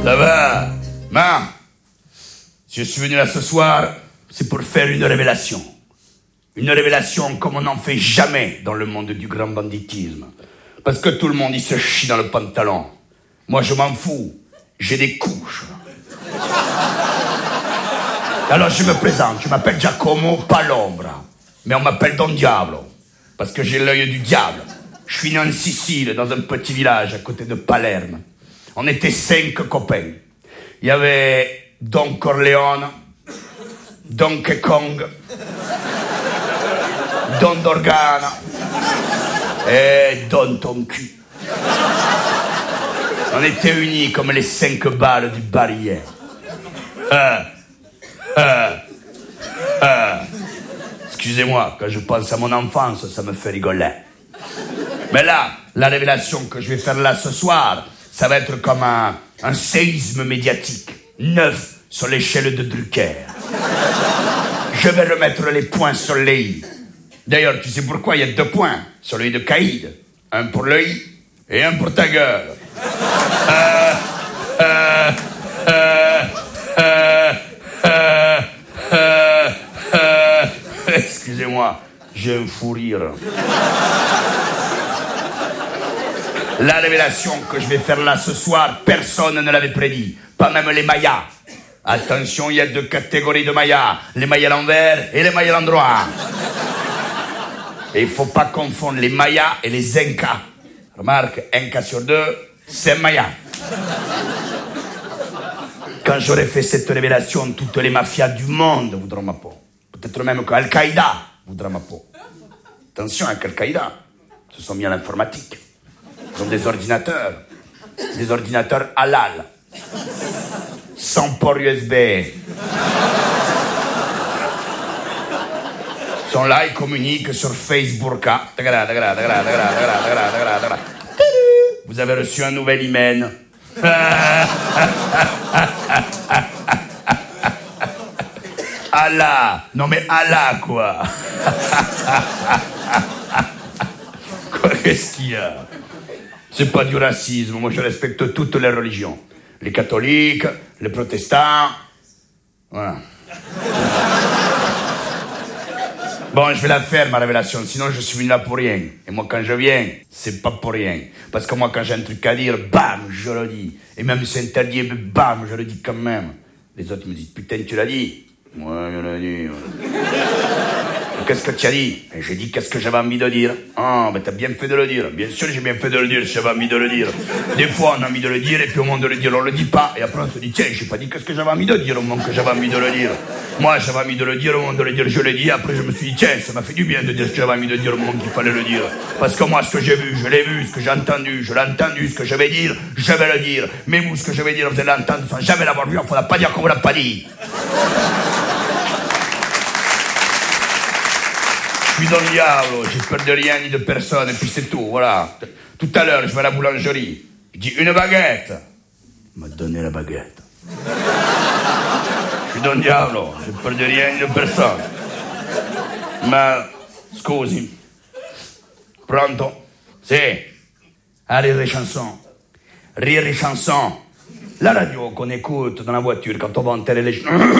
Ça va? Ma, si je suis venu là ce soir, c'est pour faire une révélation. Une révélation comme on n'en fait jamais dans le monde du grand banditisme. Parce que tout le monde, il se chie dans le pantalon. Moi, je m'en fous. J'ai des couches. Alors, je me présente. Je m'appelle Giacomo Palombra. Mais on m'appelle Don Diablo. Parce que j'ai l'œil du diable. Je suis né en Sicile, dans un petit village à côté de Palerme. On était 5 copains. Il y avait Don Corleone, Donkey Kong, Don Dorgana et Don Ton cul. On était unis comme les 5 balles du barillet. Excusez-moi, quand je pense à mon enfance, ça me fait rigoler. Mais là, la révélation que je vais faire là ce soir, ça va être comme un séisme médiatique, 9 sur l'échelle de Drucker. Je vais remettre les points sur les i. D'ailleurs, tu sais pourquoi il y a 2 points sur le i de Caïd? Un pour le i et un pour ta gueule. Excusez-moi, j'ai un fou rire. La révélation que je vais faire là ce soir, personne ne l'avait prédit. Pas même les Mayas. Attention, il y a 2 catégories de Mayas. Les Mayas à l'envers et les Mayas à l'endroit. Et il ne faut pas confondre les Mayas et les Incas. Remarque, un cas sur 2, c'est un Maya. Quand j'aurai fait cette révélation, toutes les mafias du monde voudront ma peau. Peut-être même qu'Al-Qaïda voudra ma peau. Attention avec Al-Qaïda, ils se sont mis à l'informatique. Ils ont des ordinateurs halal, sans port USB. Ils sont là, ils communiquent sur Facebook. Vous avez reçu un nouvel hymen. Allah, non mais Allah quoi. Quoi, qu'est-ce qu'il y a? C'est pas du racisme, moi je respecte toutes les religions. Les catholiques, les protestants, voilà. Bon, je vais la faire ma révélation, sinon je suis venu là pour rien. Et moi quand je viens, c'est pas pour rien. Parce que moi quand j'ai un truc à dire, bam, je le dis. Et même si c'est interdit, bam, je le dis quand même. Les autres me disent, putain tu l'as dit? Ouais, je l'ai dit. Qu'est-ce que tu as dit? Et j'ai dit qu'est-ce que j'avais envie de dire. Ah, ben t'as bien fait de le dire. Bien sûr, j'ai bien fait de le dire si j'avais envie de le dire. Des fois, on a envie de le dire, et puis au moment de le dire, on le dit pas. Et après, on se dit, tiens, j'ai pas dit qu'est-ce que j'avais envie de dire au moment que j'avais envie de le dire. Moi, j'avais envie de le dire, au moment de le dire, je l'ai dit. Après, je me suis dit, tiens, ça m'a fait du bien de dire ce que j'avais envie de dire au moment qu'il fallait le dire. Parce que moi, ce que j'ai vu, je l'ai vu. Ce que j'ai entendu, je l'ai entendu. Ce que je vais dire, je vais le dire. Mais vous, ce que je vais dire, vous allez l'entendre sans jamais l'avoir vu. Il ne faudra pas dire qu'on vous l'a pas dit. Je suis Don Diablo, j'ai peur de rien ni de personne, et puis c'est tout, voilà. Tout à l'heure, je vais à la boulangerie. Je dis une baguette. Il m'a donné la baguette. Je suis Don Diablo, j'ai peur de rien ni de personne. Ma, scusi. Pronto? Sì. Ah, rire et chanson. Rire et chanson. La radio qu'on écoute dans la voiture quand on va enterrer les...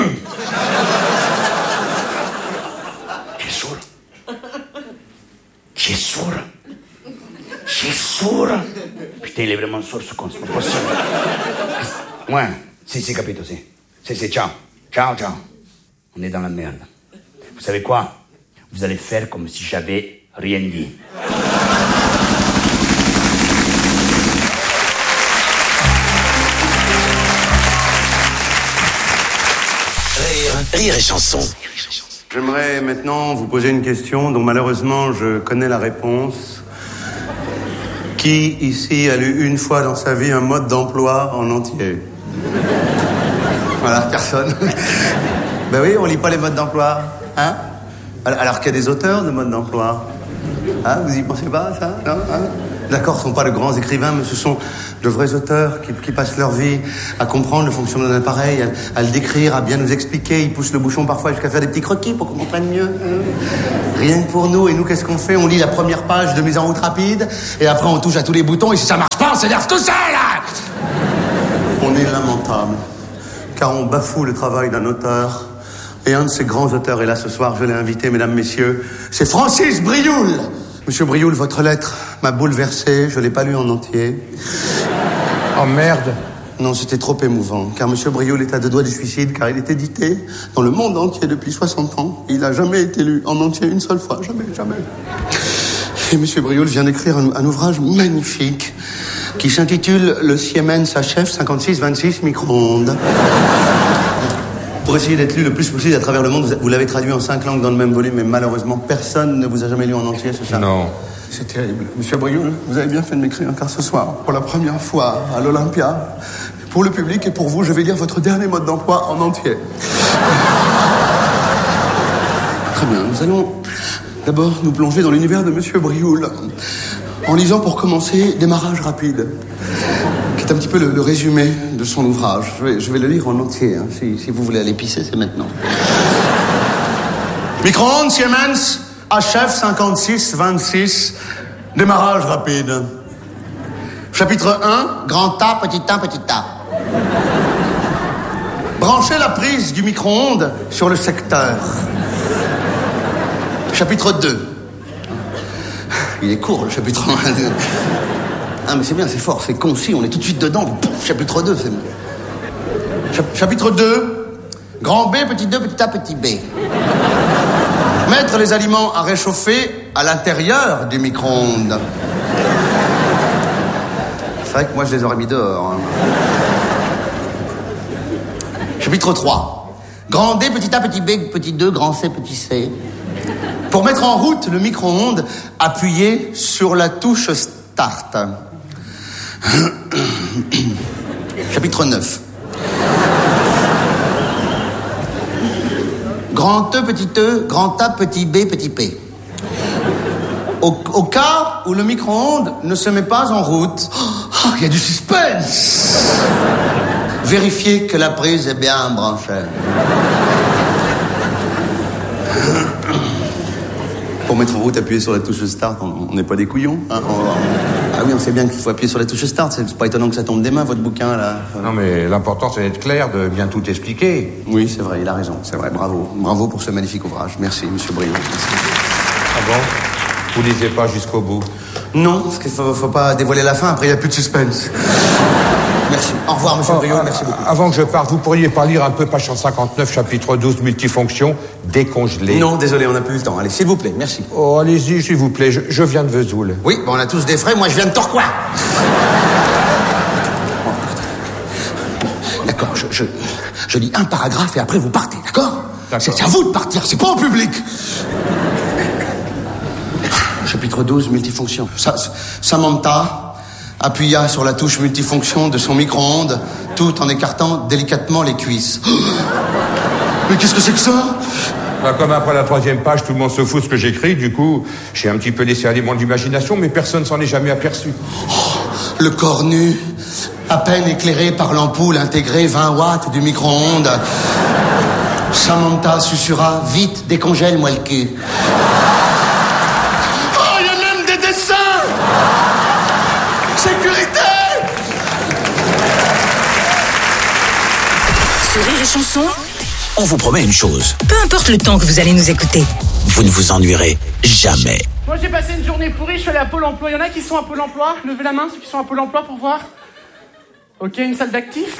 Tu es sourd? Tu es sourd? Putain, il est vraiment sourd ce con, c'est pas possible. Ouais, si, capito, si. Si, ciao. Ciao. On est dans la merde. Vous savez quoi? Vous allez faire comme si j'avais rien dit. Rire et chanson. J'aimerais maintenant vous poser une question dont malheureusement je connais la réponse. Qui ici a lu une fois dans sa vie un mode d'emploi en entier? Voilà, personne. Ben oui, on lit pas les modes d'emploi, hein? Alors qu'il y a des auteurs de modes d'emploi. Hein, vous y pensez pas, ça? Non, hein? D'accord, ce ne sont pas de grands écrivains, mais ce sont de vrais auteurs qui passent leur vie à comprendre le fonctionnement d'un appareil, à le décrire, à bien nous expliquer. Ils poussent le bouchon parfois jusqu'à faire des petits croquis pour qu'on comprenne mieux. Rien que pour nous. Et nous, qu'est-ce qu'on fait? On lit la première page de mise en route rapide, et après on touche à tous les boutons, et si ça marche pas, on s'énerve tout seul, là. On est lamentable, car on bafoue le travail d'un auteur. Et un de ces grands auteurs est là ce soir, je l'ai invité, mesdames, messieurs. C'est Francis Brioul. Monsieur Brioul, votre lettre m'a bouleversé, je l'ai pas lu en entier. Oh merde. Non, c'était trop émouvant, car Monsieur Brioul est à 2 doigts du suicide, car il est édité dans le monde entier depuis 60 ans. Il n'a jamais été lu en entier une seule fois, jamais. Et Monsieur Brioul vient d'écrire un ouvrage magnifique qui s'intitule « Le Siemens HF 5626 micro-ondes ». Pour essayer d'être lu le plus possible à travers le monde, vous l'avez traduit en 5 langues dans le même volume, mais malheureusement, personne ne vous a jamais lu en entier, c'est ça? Non. C'est terrible. Monsieur Brioul, vous avez bien fait de m'écrire, car ce soir, pour la première fois à l'Olympia, pour le public et pour vous, je vais lire votre dernier mode d'emploi en entier. Très bien, nous allons d'abord nous plonger dans l'univers de Monsieur Brioul, en lisant pour commencer Démarrage rapide, qui est un petit peu le résumé de son ouvrage. Je vais le lire en entier, hein. Si vous voulez aller pisser, c'est maintenant. Micro-ondes Siemens HF 5626, démarrage rapide. Chapitre 1, grand A, petit A, petit A. Branchez la prise du micro-ondes sur le secteur. Chapitre 2. Il est court, le chapitre 1. Ah, mais c'est bien, c'est fort, c'est concis, on est tout de suite dedans. Pouf, chapitre 2, c'est bon. Chapitre 2, grand B, petit 2, petit A, petit B. Mettre les aliments à réchauffer à l'intérieur du micro-ondes. C'est vrai que moi, je les aurais mis dehors. Hein. Chapitre 3. Grand D, petit A, petit B, petit 2, grand C, petit C. Pour mettre en route le micro-ondes, appuyez sur la touche Start. Chapitre 9. Grand E, petit E, grand A, petit B, petit P. Au cas où le micro-ondes ne se met pas en route, il y a du suspense. Vérifiez que la prise est bien branchée. Pour mettre en route, appuyez sur la touche Start. On n'est pas des couillons. Hein, Ah oui, on sait bien qu'il faut appuyer sur la touche Start. C'est pas étonnant que ça tombe des mains, votre bouquin, là. Non, mais l'important, c'est d'être clair, de bien tout expliquer. Oui, c'est vrai, il a raison. C'est vrai, bravo. Bravo pour ce magnifique ouvrage. Merci, monsieur Brioul. Ah bon? Vous lisez pas jusqu'au bout? Non, parce qu'il faut pas dévoiler la fin, après il n'y a plus de suspense. Merci. Au revoir, monsieur Brioul, merci beaucoup. Avant que je parte, vous pourriez pas lire un peu page 159, chapitre 12, multifonction, décongelé? Non, désolé, on n'a plus le temps. Allez, s'il vous plaît, merci. Oh, allez-y, s'il vous plaît, je viens de Vesoul. Oui, bon, on a tous des frais, moi je viens de Torquay. D'accord, je lis un paragraphe et après vous partez, d'accord? C'est à vous de partir, c'est pas au public. Chapitre 12, multifonction. Samantha appuya sur la touche multifonction de son micro-ondes tout en écartant délicatement les cuisses. Mais qu'est-ce que c'est que ça? Bah, comme après la 3e page, tout le monde se fout de ce que j'écris, du coup, j'ai un petit peu laissé aller mon imagination, mais personne s'en est jamais aperçu. Oh, le corps nu, à peine éclairé par l'ampoule intégrée 20 watts du micro-ondes. Samantha susurra, vite, décongèle-moi le cul. Sécurité! Sur Rire et Chanson, on vous promet une chose. Peu importe le temps que vous allez nous écouter. Vous ne vous ennuierez jamais. Moi j'ai passé une journée pourrie, je suis allé à Pôle emploi. Il y en a qui sont à Pôle emploi? Levez la main ceux qui sont à Pôle emploi pour voir. Ok, une salle d'actifs.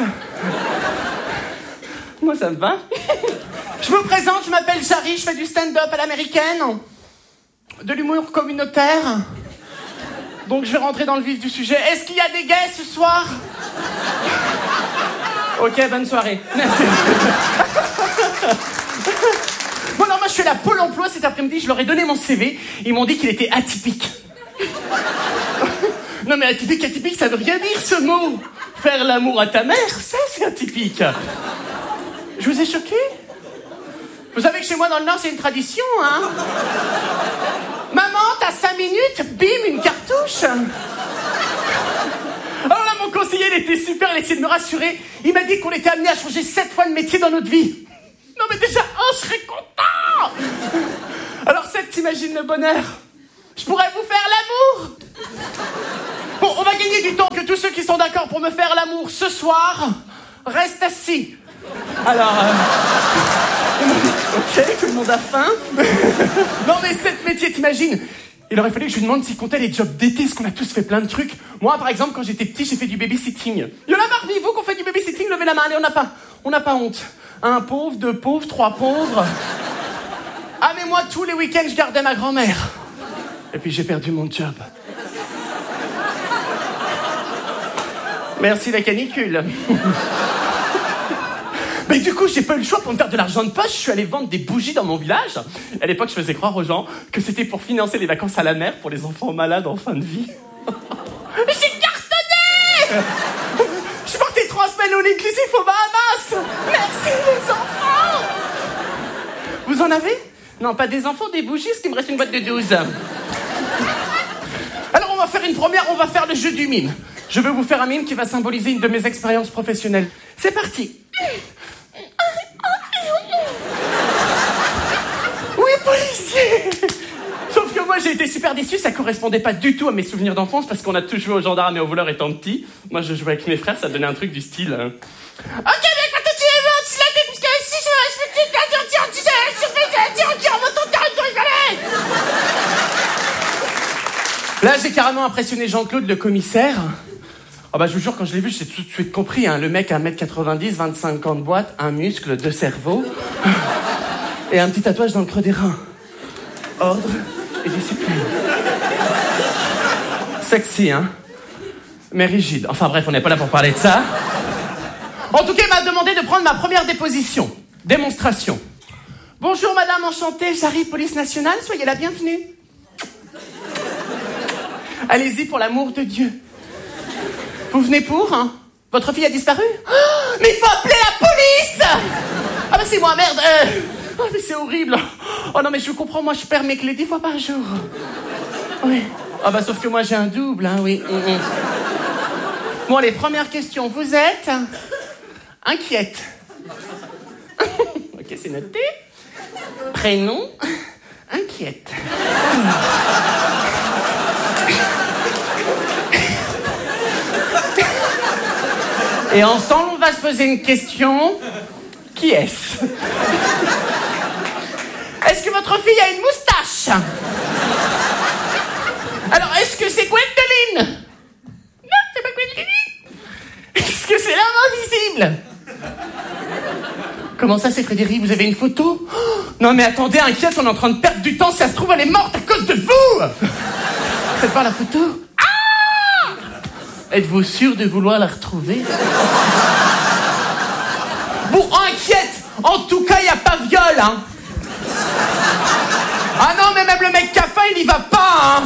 Moi ça me va. Je me présente, je m'appelle Jarry, je fais du stand-up à l'américaine. De l'humour communautaire. Donc je vais rentrer dans le vif du sujet. Est-ce qu'il y a des gays ce soir? Ok, bonne soirée. Merci. Bon, non, moi je suis allé à Pôle emploi cet après-midi, je leur ai donné mon CV. Ils m'ont dit qu'il était atypique. Non mais atypique, ça veut rien dire ce mot. Faire l'amour à ta mère, ça c'est atypique. Je vous ai choqué? Vous savez que chez moi dans le Nord c'est une tradition, hein? Maman, t'as 5 minutes, bim, une cartouche. Alors là, mon conseiller, il était super, il essayait de me rassurer. Il m'a dit qu'on était amené à changer 7 fois de métier dans notre vie. Non mais déjà, je serais content. Alors 7, t'imagines le bonheur? Je pourrais vous faire l'amour. Bon, on va gagner du temps, que tous ceux qui sont d'accord pour me faire l'amour ce soir restent assis. Alors, ok, tout le monde a faim. Non mais cette métier, t'imagines? Il aurait fallu que je lui demande s'il comptait les jobs d'été, parce qu'on a tous fait plein de trucs. Moi, par exemple, quand j'étais petit, j'ai fait du babysitting. Il y en a parmi vous qui ont fait du babysitting, levez la main, allez, on n'a pas honte. Un pauvre, deux pauvres, trois pauvres. Ah mais moi, tous les week-ends, je gardais ma grand-mère. Et puis j'ai perdu mon job. Merci la canicule. Mais du coup, j'ai pas eu le choix pour me faire de l'argent de poche. Je suis allé vendre des bougies dans mon village. À l'époque, je faisais croire aux gens que c'était pour financer les vacances à la mer pour les enfants malades en fin de vie. Mais j'ai cartonné! Je suis parti 3 semaines au inclusif aux Bahamas. Merci les enfants! Vous en avez? Non, pas des enfants, des bougies, parce qu'il me reste une boîte de 12. Alors on va faire une première, on va faire le jeu du mime. Je veux vous faire un mime qui va symboliser une de mes expériences professionnelles. C'est parti. Oui, policier. Sauf que moi j'ai été super déçu, ça correspondait pas du tout à mes souvenirs d'enfance parce qu'on a tous joué aux gendarmes et aux voleurs étant petit. Moi je jouais avec mes frères, ça donnait un truc du style. Ok, mec, maintenant tu es mort, tu l'as dit, parce que si je Là j'ai carrément impressionné Jean-Claude, le commissaire. Ah bah je vous jure, quand je l'ai vu, j'ai tout de suite compris, hein. Le mec à 1m90, 25 ans de boîte, un muscle, 2 cerveaux et un petit tatouage dans le creux des reins. Ordre et discipline. Sexy, hein? Mais rigide. Enfin bref, on n'est pas là pour parler de ça. En tout cas, il m'a demandé de prendre ma première déposition. Démonstration. Bonjour madame, enchantée, j'arrive, police nationale, soyez la bienvenue. Allez-y pour l'amour de Dieu. Vous venez pour, hein? Votre fille a disparu? Oh, mais il faut appeler la police! Ah bah c'est moi, merde. Oh mais c'est horrible. Oh non mais je comprends, moi je perds mes clés 10 fois par jour. Oui. Ah bah sauf que moi j'ai un double, hein, oui. Bon, les premières questions. Vous êtes inquiète. Ok, c'est noté. Prénom, inquiète. Et ensemble, on va se poser une question. Qui est-ce? Est-ce que votre fille a une moustache? Alors, est-ce que c'est Gwendoline? Non, c'est pas Gwendoline. Est-ce que c'est l'homme invisible? Comment ça, c'est Frédéric? Vous avez une photo? Oh, non, mais attendez, inquiète, on est en train de perdre du temps. Si ça se trouve, elle est morte à cause de vous. Faites voir la photo. Ah! Êtes-vous sûr de vouloir la retrouver? Bon, inquiète. En tout cas, il n'y a pas viol, hein. Ah non, mais même le mec qui a faim, il y va pas, hein.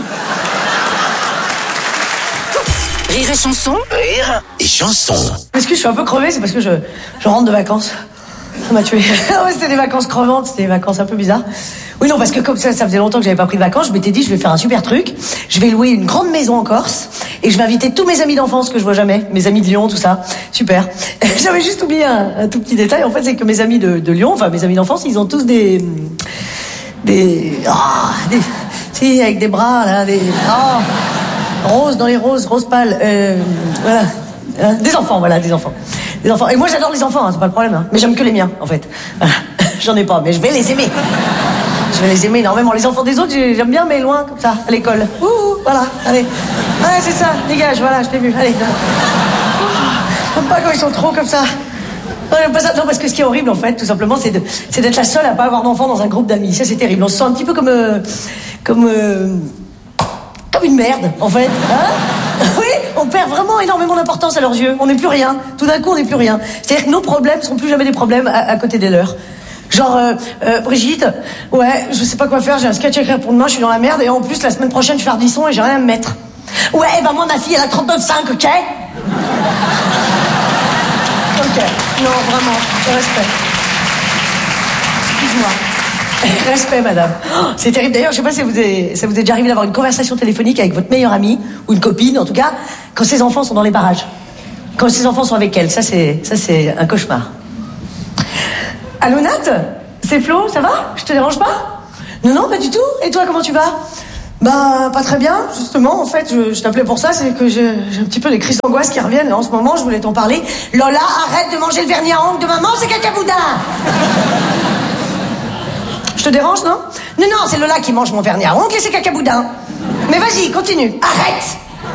Rire et chanson. Rire et chanson. Est-ce que je suis un peu crevée? C'est parce que je rentre de vacances. Ça m'a tué. Ouais, c'était des vacances crevantes, c'était des vacances un peu bizarres. Oui, non, parce que comme ça faisait longtemps que j'avais pas pris de vacances, je m'étais dit, je vais faire un super truc. Je vais louer une grande maison en Corse et je vais inviter tous mes amis d'enfance que je vois jamais, mes amis de Lyon, tout ça. Super. J'avais juste oublié un tout petit détail. En fait, c'est que mes amis de Lyon, enfin mes amis d'enfance, ils ont tous si, avec des bras là, roses dans les roses pâles. Voilà. Des enfants. Et moi j'adore les enfants, hein, c'est pas le problème, hein. Mais j'aime que les miens, en fait. J'en ai pas, mais je vais les aimer. Je vais les aimer énormément. Les enfants des autres, j'aime bien, mais loin, comme ça, à l'école. Voilà, allez. Ouais, c'est ça, dégage, voilà, je t'ai vu, allez. J'aime pas quand ils sont trop comme ça. Non, j'aime pas ça. Non, parce que ce qui est horrible, en fait, tout simplement, c'est d'être la seule à pas avoir d'enfants dans un groupe d'amis. Ça, c'est terrible. On se sent un petit peu comme une merde, en fait. Hein? Oui, on perd vraiment énormément d'importance à leurs yeux. On n'est plus rien. Tout d'un coup, on n'est plus rien. C'est-à-dire que nos problèmes seront plus jamais des problèmes à côté des leurs. Genre, Brigitte, ouais, je sais pas quoi faire, j'ai un sketch à écrire pour demain, je suis dans la merde, et en plus, la semaine prochaine, je fais Ardisson et j'ai rien à me mettre. Ouais, bah moi, ma fille, elle a 39,5, ok? Ok, non, vraiment, respect. Excuse-moi. Respect, madame. Oh, c'est terrible. D'ailleurs, je sais pas si ça vous est déjà arrivé d'avoir une conversation téléphonique avec votre meilleure amie, ou une copine, en tout cas, quand ses enfants sont dans les barrages. Quand ses enfants sont avec elle. Ça, c'est un cauchemar. Allô, Nat? C'est Flo, ça va? Je te dérange pas? Non, pas du tout. Et toi, comment tu vas? Bah, pas très bien, justement. En fait, je t'appelais pour ça, c'est que j'ai un petit peu des crises d'angoisse qui reviennent. Là, en ce moment, je voulais t'en parler. Lola, arrête de manger le vernis à ongles de maman, c'est cacaboudin. Je te dérange, non? Non, c'est Lola qui mange mon vernis à ongles et c'est cacaboudin. Mais vas-y, continue, arrête.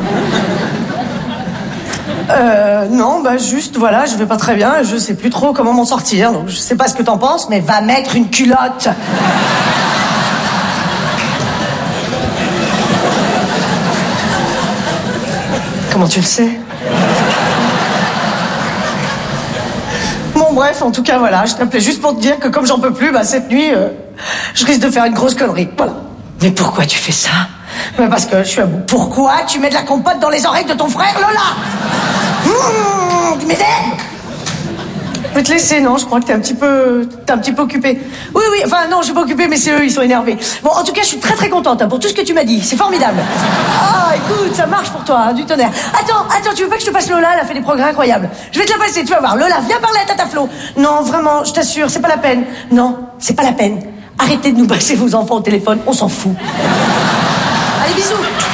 Non, bah juste, voilà, je vais pas très bien, je sais plus trop comment m'en sortir, donc je sais pas ce que t'en penses, mais va mettre une culotte. Comment tu le sais? Bon, bref, en tout cas, voilà, je t'appelais juste pour te dire que comme j'en peux plus, bah cette nuit, je risque de faire une grosse connerie, voilà. Mais pourquoi tu fais ça? Mais parce que je suis à bout. Pourquoi tu mets de la compote dans les oreilles de ton frère, Lola? Tu m'énerves. Je vais te laisser, non? Je crois que t'es un petit peu occupé. Oui, enfin non, je suis pas occupé, mais c'est eux, ils sont énervés. Bon, en tout cas, je suis très très contente hein, pour tout ce que tu m'as dit. C'est formidable. Ah, écoute, ça marche pour toi, hein, du tonnerre. Attends, tu veux pas que je te passe Lola? Elle a fait des progrès incroyables. Je vais te la passer, tu vas voir. Lola, viens parler à Tata Flo. Non, vraiment, je t'assure, c'est pas la peine. Non, c'est pas la peine. Arrêtez de nous passer vos enfants au téléphone, on s'en fout. Allez, bisous.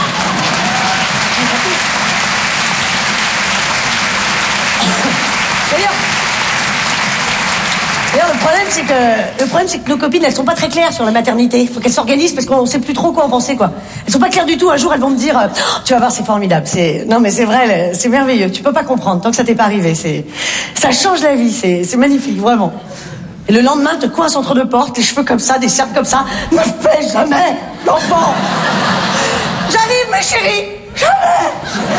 D'ailleurs, le problème, c'est que nos copines, elles sont pas très claires sur la maternité. Faut qu'elles s'organisent parce qu'on sait plus trop quoi en penser, quoi. Elles sont pas claires du tout. Un jour, elles vont me dire, oh, tu vas voir, c'est formidable. Non, mais c'est vrai, c'est merveilleux. Tu peux pas comprendre tant que ça t'est pas arrivé. Ça change la vie. C'est magnifique, vraiment. Et le lendemain, te coince entre deux portes, les cheveux comme ça, des cercles comme ça. Ne fais jamais l'enfant. J'arrive, ma chérie. Jamais.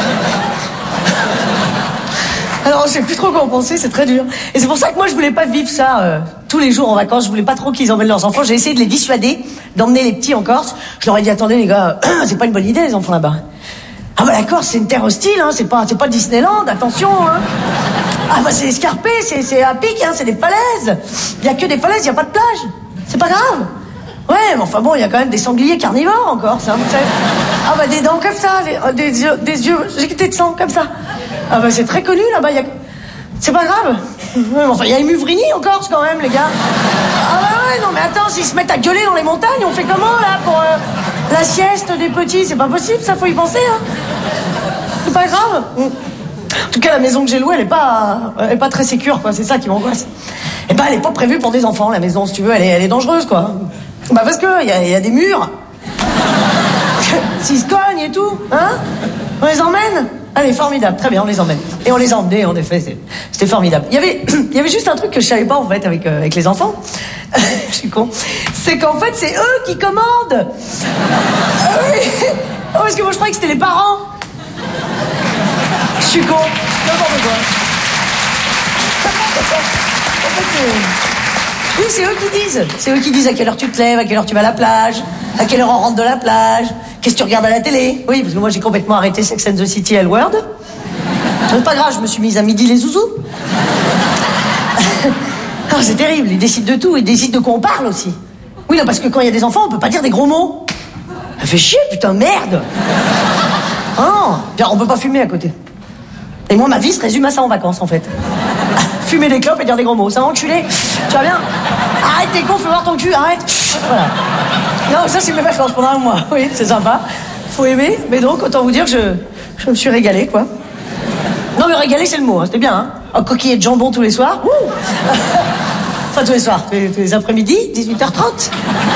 Alors, je sais plus trop quoi en penser, c'est très dur. Et c'est pour ça que moi, je voulais pas vivre ça tous les jours en vacances. Je voulais pas trop qu'ils emmènent leurs enfants. J'ai essayé de les dissuader, d'emmener les petits en Corse. Je leur ai dit, attendez les gars, c'est pas une bonne idée les enfants là-bas. Ah bah la Corse, c'est une terre hostile, hein. C'est pas Disneyland, attention, hein. Ah bah c'est escarpé, c'est à pic, hein. C'est des falaises. Il y a que des falaises, il y a pas de plage. C'est pas grave. Ouais, mais enfin bon, il y a quand même des sangliers carnivores en Corse, hein, vous savez. Ah bah des dents comme ça, des yeux éjectés de sang comme ça. Ah bah c'est très connu là-bas, c'est pas grave. Ouais, enfin, il y a les Muvrini en Corse quand même, les gars. Ah bah ouais, non mais attends, s'ils se mettent à gueuler dans les montagnes, on fait comment là pour la sieste des petits? C'est pas possible, ça faut y penser, hein. C'est pas grave. En tout cas, la maison que j'ai louée, elle est pas très sécure, quoi. C'est ça qui m'angoisse. Et bah, elle est pas prévue pour des enfants, la maison, si tu veux. Elle est dangereuse, quoi. Bah, parce que il y a des murs. S'ils se cognent et tout, hein. On les emmène. Allez, formidable. Très bien, on les emmène. Et on les a emmenés, en effet. C'était formidable. Il y avait juste un truc que je savais pas, en fait, avec les enfants. Je suis con. C'est qu'en fait, c'est eux qui commandent. Oui. Oh, parce que moi, je croyais que c'était les parents. Je suis con. N'importe quoi. En fait, oui, c'est eux qui disent. C'est eux qui disent à quelle heure tu te lèves, à quelle heure tu vas à la plage, à quelle heure on rentre de la plage, qu'est-ce que tu regardes à la télé. Oui, parce que moi, j'ai complètement arrêté Sex and the City et L-Word. C'est pas grave, je me suis mise à midi les zouzous. Oh, c'est terrible, ils décident de tout, ils décident de quoi on parle aussi. Oui, non, parce que quand il y a des enfants, on peut pas dire des gros mots. Ça fait chier, putain, merde. Oh, bien, on peut pas fumer à côté. Et moi, ma vie se résume à ça en vacances, en fait. Fumer des clopes et dire des gros mots. Ça va enculé. Tu vas bien? Arrête, t'es con, fais voir ton cul, arrête. Voilà. Non, ça, c'est mes vacances pendant un mois. Oui, c'est sympa. Faut aimer. Mais donc, autant vous dire que je me suis régalée, quoi. Non, mais régaler, c'est le mot, hein. C'était bien, hein. Un coquillet de jambon tous les soirs. Ouh. Enfin, tous les soirs. Tous les après-midi, 18h30.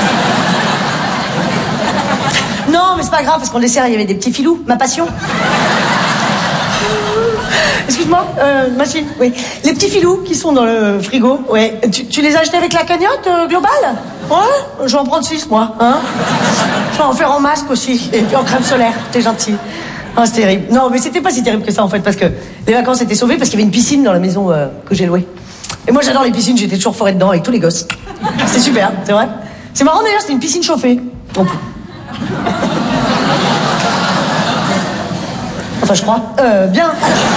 Non, mais c'est pas grave, parce qu'en dessert, il y avait des petits filous. Ma passion. Excuse-moi, machine, oui. Les petits filous qui sont dans le frigo, ouais. Tu les as achetés avec la cagnotte globale? Ouais, je vais en prendre 6, moi, hein. Je vais en faire en masque aussi, et puis en crème solaire, t'es gentil. Ah, c'est terrible. Non, mais c'était pas si terrible que ça, en fait, parce que les vacances étaient sauvées, parce qu'il y avait une piscine dans la maison que j'ai louée. Et moi, j'adore les piscines, j'étais toujours forée dedans avec tous les gosses. C'est super, c'est vrai. C'est marrant, d'ailleurs, c'était une piscine chauffée. Enfin, je crois. Bien.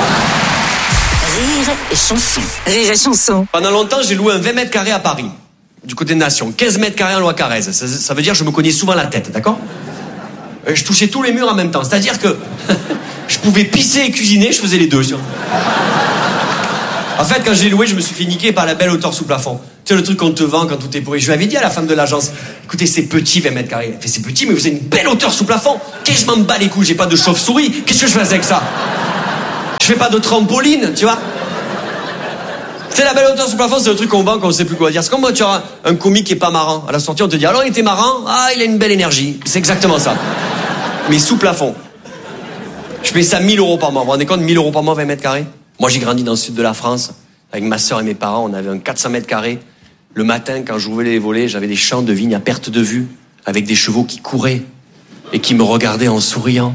Rire et chanson. Rire et chanson. Pendant longtemps, j'ai loué un 20 mètres carrés à Paris, du côté de Nation. 15 mètres carrés en Loire-Carrez. Ça veut dire que je me cognais souvent la tête, d'accord? Je touchais tous les murs en même temps. C'est-à-dire que je pouvais pisser et cuisiner, je faisais les deux. En fait, quand je l'ai loué, je me suis fait niquer par la belle hauteur sous plafond. Tu sais, le truc qu'on te vend quand tout est pourri. Je lui avais dit à la femme de l'agence, écoutez, c'est petit, 20 mètres carrés. Elle fait, c'est petit, mais vous avez une belle hauteur sous plafond. Qu'est-ce que je m'en bats les couilles? J'ai pas de chauve-souris. Qu'est-ce que je fais avec ça? Je fais pas de trampoline, tu vois? C'est la belle hauteur sous plafond, c'est le truc qu'on vend quand on sait plus quoi dire. C'est comme moi, tu as un comique qui est pas marrant. À la sortie, on te dit, alors il était marrant? Ah, il a une belle énergie. C'est exactement ça. Mais sous plafond. Je paye ça 1 000 € par mois. Vous vous rendez compte, 1 000 € par mois, 20 mètres carrés? Moi, j'ai grandi dans le sud de la France. Avec ma soeur et mes parents, on avait un 400 mètres carrés. Le matin, quand j'ouvrais les volets, j'avais des champs de vignes à perte de vue, avec des chevaux qui couraient et qui me regardaient en souriant.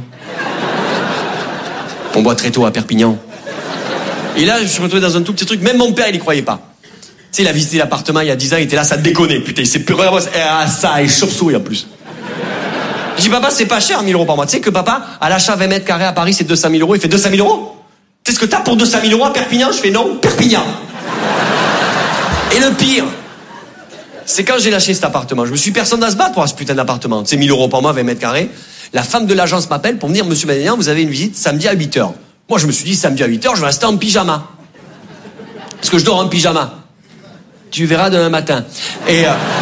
On boit très tôt à Perpignan. Et là, je me suis retrouvé dans un tout petit truc. Même mon père, il y croyait pas. Tu sais, il a visité l'appartement il y a 10 ans, il était là, ça déconnait. Putain, il s'est plus rien. Ah, ça, et chauve-souris en plus. Je dis, papa, c'est pas cher, 1 000 € par mois. Tu sais que papa, à l'achat 20 mètres carrés à Paris, c'est 200 000 €. Il fait 200 000 €? Tu sais ce que t'as pour 200 000 € à Perpignan? Je fais non, Perpignan. Et le pire, c'est quand j'ai lâché cet appartement. Je me suis dit, personne à se battre pour avoir ce putain d'appartement. Tu sais, 1 000 € par mois, 20 mètres carrés. La femme de l'agence m'appelle pour me dire, monsieur Madénian, vous avez une visite samedi à 8 h. Moi, je me suis dit, samedi à 8 h, je vais rester en pyjama. Parce que je dors en pyjama. Tu verras demain matin. Et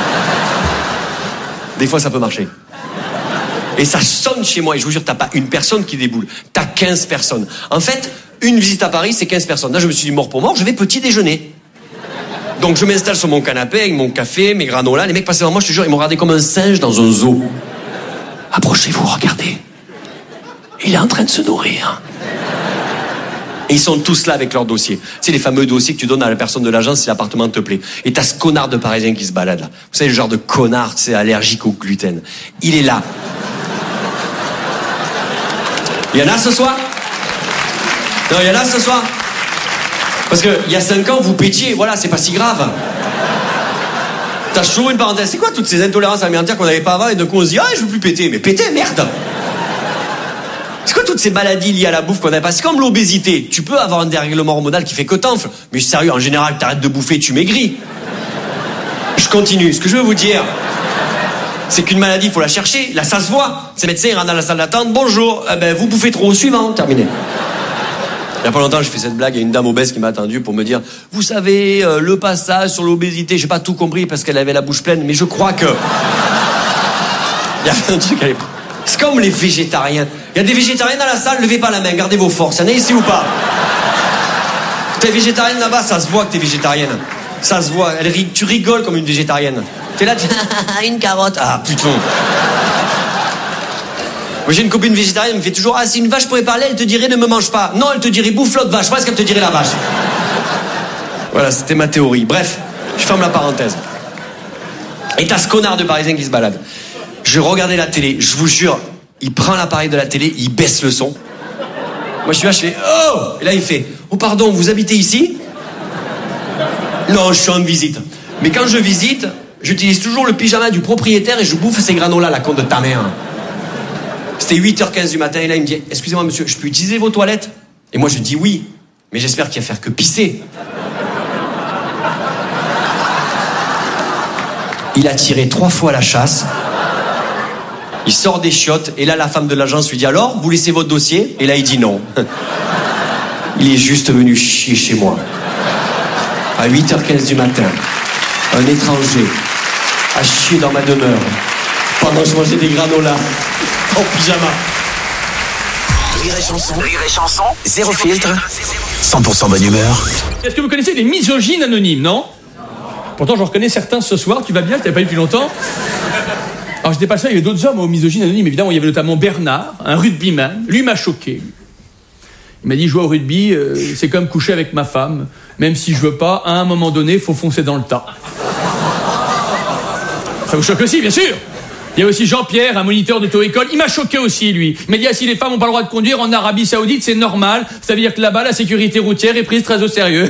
des fois, ça peut marcher. Et ça sonne chez moi. Et je vous jure, t'as pas une personne qui déboule. T'as 15 personnes. En fait, une visite à Paris, c'est 15 personnes. Là, je me suis dit, mort pour mort, je vais petit déjeuner. Donc, je m'installe sur mon canapé avec mon café, mes granolas. Les mecs passaient devant moi, je te jure, ils m'ont regardé comme un singe dans un zoo. Approchez-vous, regardez. Il est en train de se nourrir. Et ils sont tous là avec leur dossier. C'est les fameux dossiers que tu donnes à la personne de l'agence si l'appartement te plaît. Et t'as ce connard de Parisien qui se balade là. Vous savez, le genre de connard, tu sais, allergique au gluten. Il est là. Il y en a ce soir? Non, il y en a ce soir? Parce que il y a 5 ans, vous pétiez, voilà, c'est pas si grave. T'as toujours une parenthèse. C'est quoi toutes ces intolérances alimentaires qu'on n'avait pas avant et d'un coup on se dit, ah, je veux plus péter. Mais péter, merde! C'est quoi toutes ces maladies liées à la bouffe qu'on n'a pas? C'est comme l'obésité. Tu peux avoir un dérèglement hormonal qui fait que t'enfles. Mais sérieux, en général, t'arrêtes de bouffer, tu maigris. Je continue. Ce que je veux vous dire, c'est qu'une maladie, il faut la chercher. Là, ça se voit. Ces médecins, ils rentrent dans la salle d'attente. Bonjour. Vous bouffez trop au suivant. Terminé. Il y a pas longtemps, j'ai fait cette blague. Il y a une dame obèse qui m'a attendu pour me dire, vous savez, le passage sur l'obésité, j'ai pas tout compris parce qu'elle avait la bouche pleine, mais je crois que... Il y a un truc à l'époque. C'est comme les végétariens. Il y a des végétariens dans la salle, levez pas la main, gardez vos forces. Il y en a ici ou pas? T'es végétarienne là-bas, ça se voit que t'es végétarienne. Ça se voit. Tu rigoles comme une végétarienne. T'es là, une carotte. Ah putain. Moi j'ai une copine végétarienne, elle me fait toujours, ah si une vache pourrait parler, elle te dirait ne me mange pas. Non, elle te dirait bouffe l'autre vache, parce qu'elle te dirait la vache. Voilà, c'était ma théorie. Bref, je ferme la parenthèse. Et t'as ce connard de Parisien qui se balade. Je regardais la télé, je vous jure, il prend l'appareil de la télé, il baisse le son. Moi je suis là, je fais oh! Et là il fait, oh pardon, vous habitez ici? Non, je suis en visite. Mais quand je visite, j'utilise toujours le pyjama du propriétaire et je bouffe ces granolas, la con de ta mère. C'était 8h15 du matin et là il me dit, excusez-moi monsieur, je peux utiliser vos toilettes? Et moi je dis oui, mais j'espère qu'il va faire que pisser. Il a tiré 3 fois la chasse. Il sort des chiottes et là la femme de l'agence lui dit, alors vous laissez votre dossier? Et là il dit non. Il est juste venu chier chez moi. À 8h15 du matin, un étranger a chié dans ma demeure pendant que je mangeais des granolas en pyjama. Rire et chanson, zéro filtre, 100% bonne humeur. Est-ce que vous connaissez des misogynes anonymes, non? Pourtant, j'en reconnais certains ce soir. Tu vas bien? Je t'avais pas eu depuis longtemps. Alors, j'étais pas seul, il y avait d'autres hommes aux misogynes anonymes. Évidemment, il y avait notamment Bernard, un rugbyman. Lui m'a choqué. Il m'a dit, jouer au rugby, c'est comme coucher avec ma femme. Même si je veux pas, à un moment donné, faut foncer dans le tas. Ça vous choque aussi, bien sûr. Il y a aussi Jean-Pierre, un moniteur d'auto-école. Il m'a choqué aussi, lui. Il m'a dit, ah, si les femmes n'ont pas le droit de conduire en Arabie Saoudite, c'est normal. Ça veut dire que là-bas, la sécurité routière est prise très au sérieux.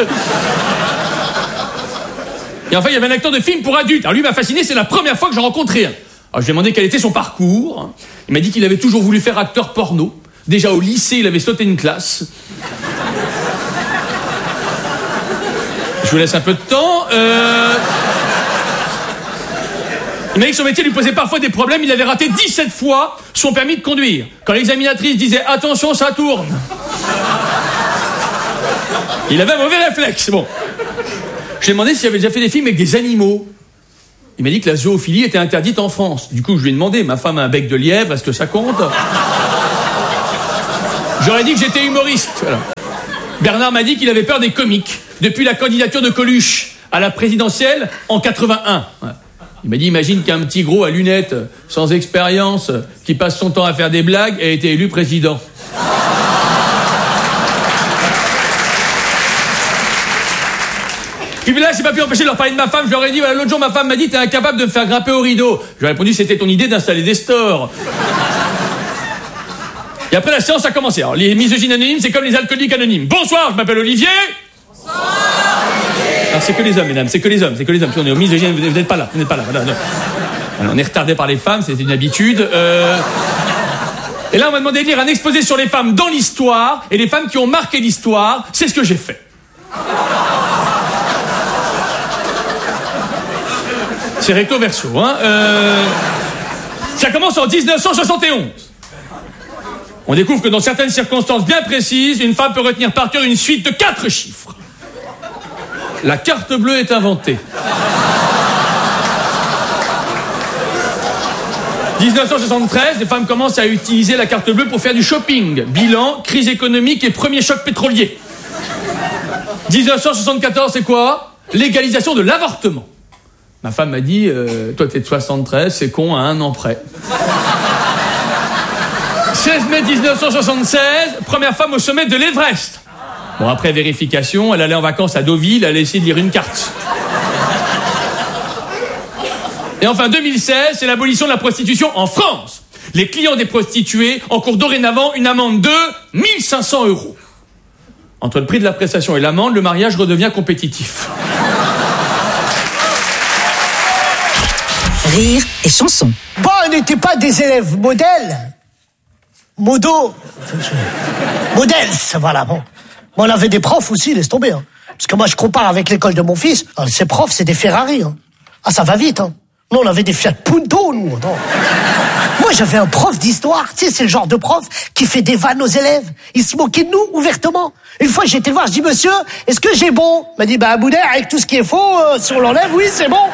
Et enfin, il y avait un acteur de film pour adultes. Alors lui m'a fasciné, c'est la première fois que j'en rencontrais un. Alors je lui ai demandé quel était son parcours. Il m'a dit qu'il avait toujours voulu faire acteur porno. Déjà au lycée, il avait sauté une classe. Je vous laisse un peu de temps. Il m'a dit que son métier lui posait parfois des problèmes. Il avait raté 17 fois son permis de conduire. Quand l'examinatrice disait « Attention, ça tourne !» Il avait un mauvais réflexe, bon. Je lui ai demandé s'il avait déjà fait des films avec des animaux. Il m'a dit que la zoophilie était interdite en France. Du coup, je lui ai demandé, ma femme a un bec de lièvre, est-ce que ça compte? J'aurais dit que j'étais humoriste. Voilà. Bernard m'a dit qu'il avait peur des comiques depuis la candidature de Coluche à la présidentielle en 81. Voilà. Il m'a dit, imagine qu'un petit gros à lunettes, sans expérience, qui passe son temps à faire des blagues, a été élu président. Puis là, j'ai pas pu empêcher de leur parler de ma femme. Je leur ai dit, voilà, l'autre jour, ma femme m'a dit, t'es incapable de me faire grimper au rideau. Je lui ai répondu, c'était ton idée d'installer des stores. Et après, la séance a commencé. Alors, les misogynes anonymes, c'est comme les alcooliques anonymes. Bonsoir, je m'appelle Olivier. Bonsoir, Olivier. Alors, c'est que les hommes, mesdames, c'est que les hommes. Si on est aux misogynes, vous n'êtes pas là, Voilà, alors, on est retardé par les femmes, c'est une habitude. Et là, on m'a demandé de lire un exposé sur les femmes dans l'histoire, et les femmes qui ont marqué l'histoire, c'est ce que j'ai fait. C'est recto verso, hein. Ça commence en 1971. On découvre que dans certaines circonstances bien précises, une femme peut retenir par cœur une suite de 4 chiffres. La carte bleue est inventée. 1973, les femmes commencent à utiliser la carte bleue pour faire du shopping. Bilan, crise économique et premier choc pétrolier. 1974, c'est quoi? Légalisation de l'avortement. Ma femme m'a dit, toi t'es de 73, c'est con à 1 an près. 16 mai 1976, première femme au sommet de l'Everest. Bon, après vérification, elle allait en vacances à Deauville, elle a essayé de lire une carte. Et enfin, 2016, c'est l'abolition de la prostitution en France. Les clients des prostituées encourent dorénavant une amende de 1 500 €. Entre le prix de la prestation et l'amende, le mariage redevient compétitif. Rire et chanson. Bon, on n'était pas des élèves modèles. Modèles, voilà, bon. On avait des profs aussi, laisse tomber. Hein. Parce que moi, je compare avec l'école de mon fils. Alors, ces profs, c'est des Ferrari. Hein. Ah, ça va vite. Hein. Nous, on avait des Fiat Punto, nous. Non. Moi, j'avais un prof d'histoire. Tu sais, c'est le genre de prof qui fait des vannes aux élèves. Il se moquait de nous, ouvertement. Une fois, j'ai été le voir, je dis, monsieur, est-ce que j'ai bon? Il m'a dit, bah, Boudère, avec tout ce qui est faux, si on l'enlève, oui, c'est bon.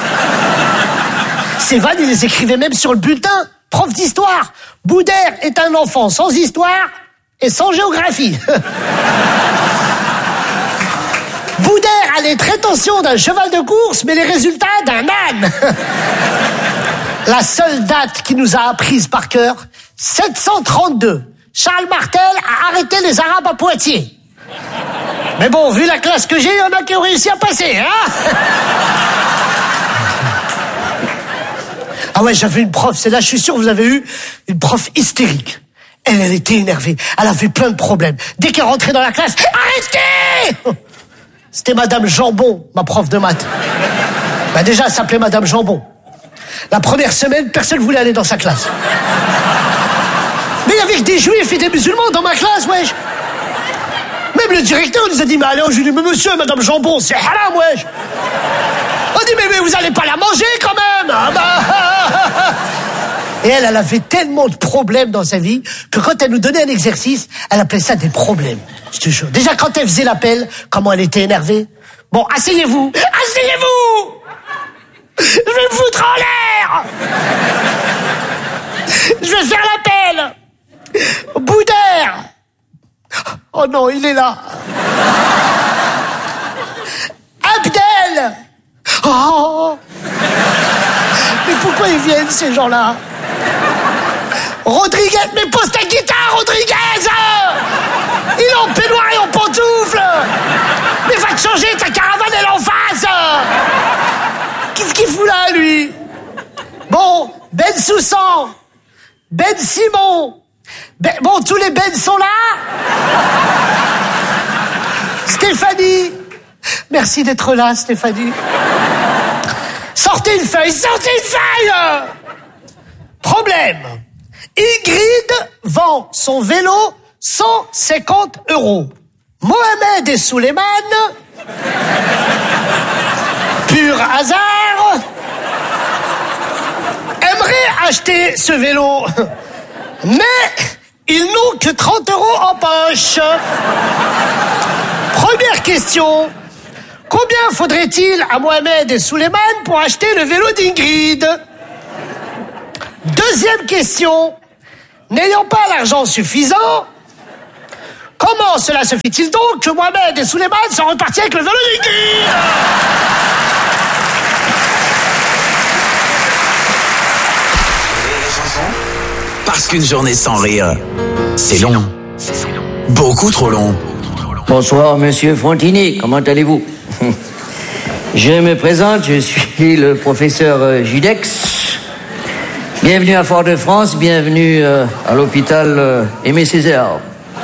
Ces vannes, il les écrivait même sur le bulletin. Prof d'histoire. Boudère est un enfant sans histoire et sans géographie. Boudère a les prétentions d'un cheval de course, mais les résultats d'un âne. La seule date qui nous a apprises par cœur, 732. Charles Martel a arrêté les Arabes à Poitiers. Mais bon, vu la classe que j'ai, il y en a qui ont réussi à passer, hein. Ah ouais, j'avais une prof, c'est là, je suis sûr que vous avez eu une prof hystérique. Elle était énervée, elle avait plein de problèmes. Dès qu'elle rentrait dans la classe, arrêtez! C'était Madame Jambon, ma prof de maths. Bah déjà, elle s'appelait Madame Jambon. La première semaine, personne ne voulait aller dans sa classe. Mais il y avait que des juifs et des musulmans dans ma classe, wesh. Même le directeur nous a dit, mais allez, je lui dis, mais monsieur, Madame Jambon, c'est haram, wesh. On dit, mais vous allez pas la manger quand même, hein, bah. Et elle avait tellement de problèmes dans sa vie que quand elle nous donnait un exercice, elle appelait ça des problèmes. Je te jure. Déjà, quand elle faisait l'appel, comment elle était énervée. Bon, asseyez-vous. Asseyez-vous! Je vais me foutre en l'air! Je vais faire l'appel! Boudère! Oh non, il est là. Abdel! Oh! Mais pourquoi ils viennent, ces gens-là? Rodriguez, mais pose ta guitare, Rodriguez! Il est en peignoir et en pantoufles! Mais va te changer, ta caravane, elle est en face! Qu'est-ce qu'il fout là, lui? Bon, Ben Soussan, Ben Simon, bon, tous les Ben sont là? Stéphanie! Merci d'être là, Stéphanie. Sortez une feuille! Problème. Ingrid vend son vélo 150 €. Mohamed et Souleymane, pur hasard, aimeraient acheter ce vélo. Mais ils n'ont que 30 € en poche. Première question. Combien faudrait-il à Mohamed et Souleymane pour acheter le vélo d'Ingrid? Deuxième question. N'ayant pas l'argent suffisant, comment cela se fait-il donc que Mohamed et Souleymane sont repartis avec le vélo d'Ingrid? Parce qu'une journée sans rire, c'est long. Beaucoup trop long. Bonsoir, monsieur Frontini. Comment allez-vous? Je me présente, je suis le professeur Judex. Bienvenue à Fort-de-France, bienvenue à l'hôpital Aimé Césaire.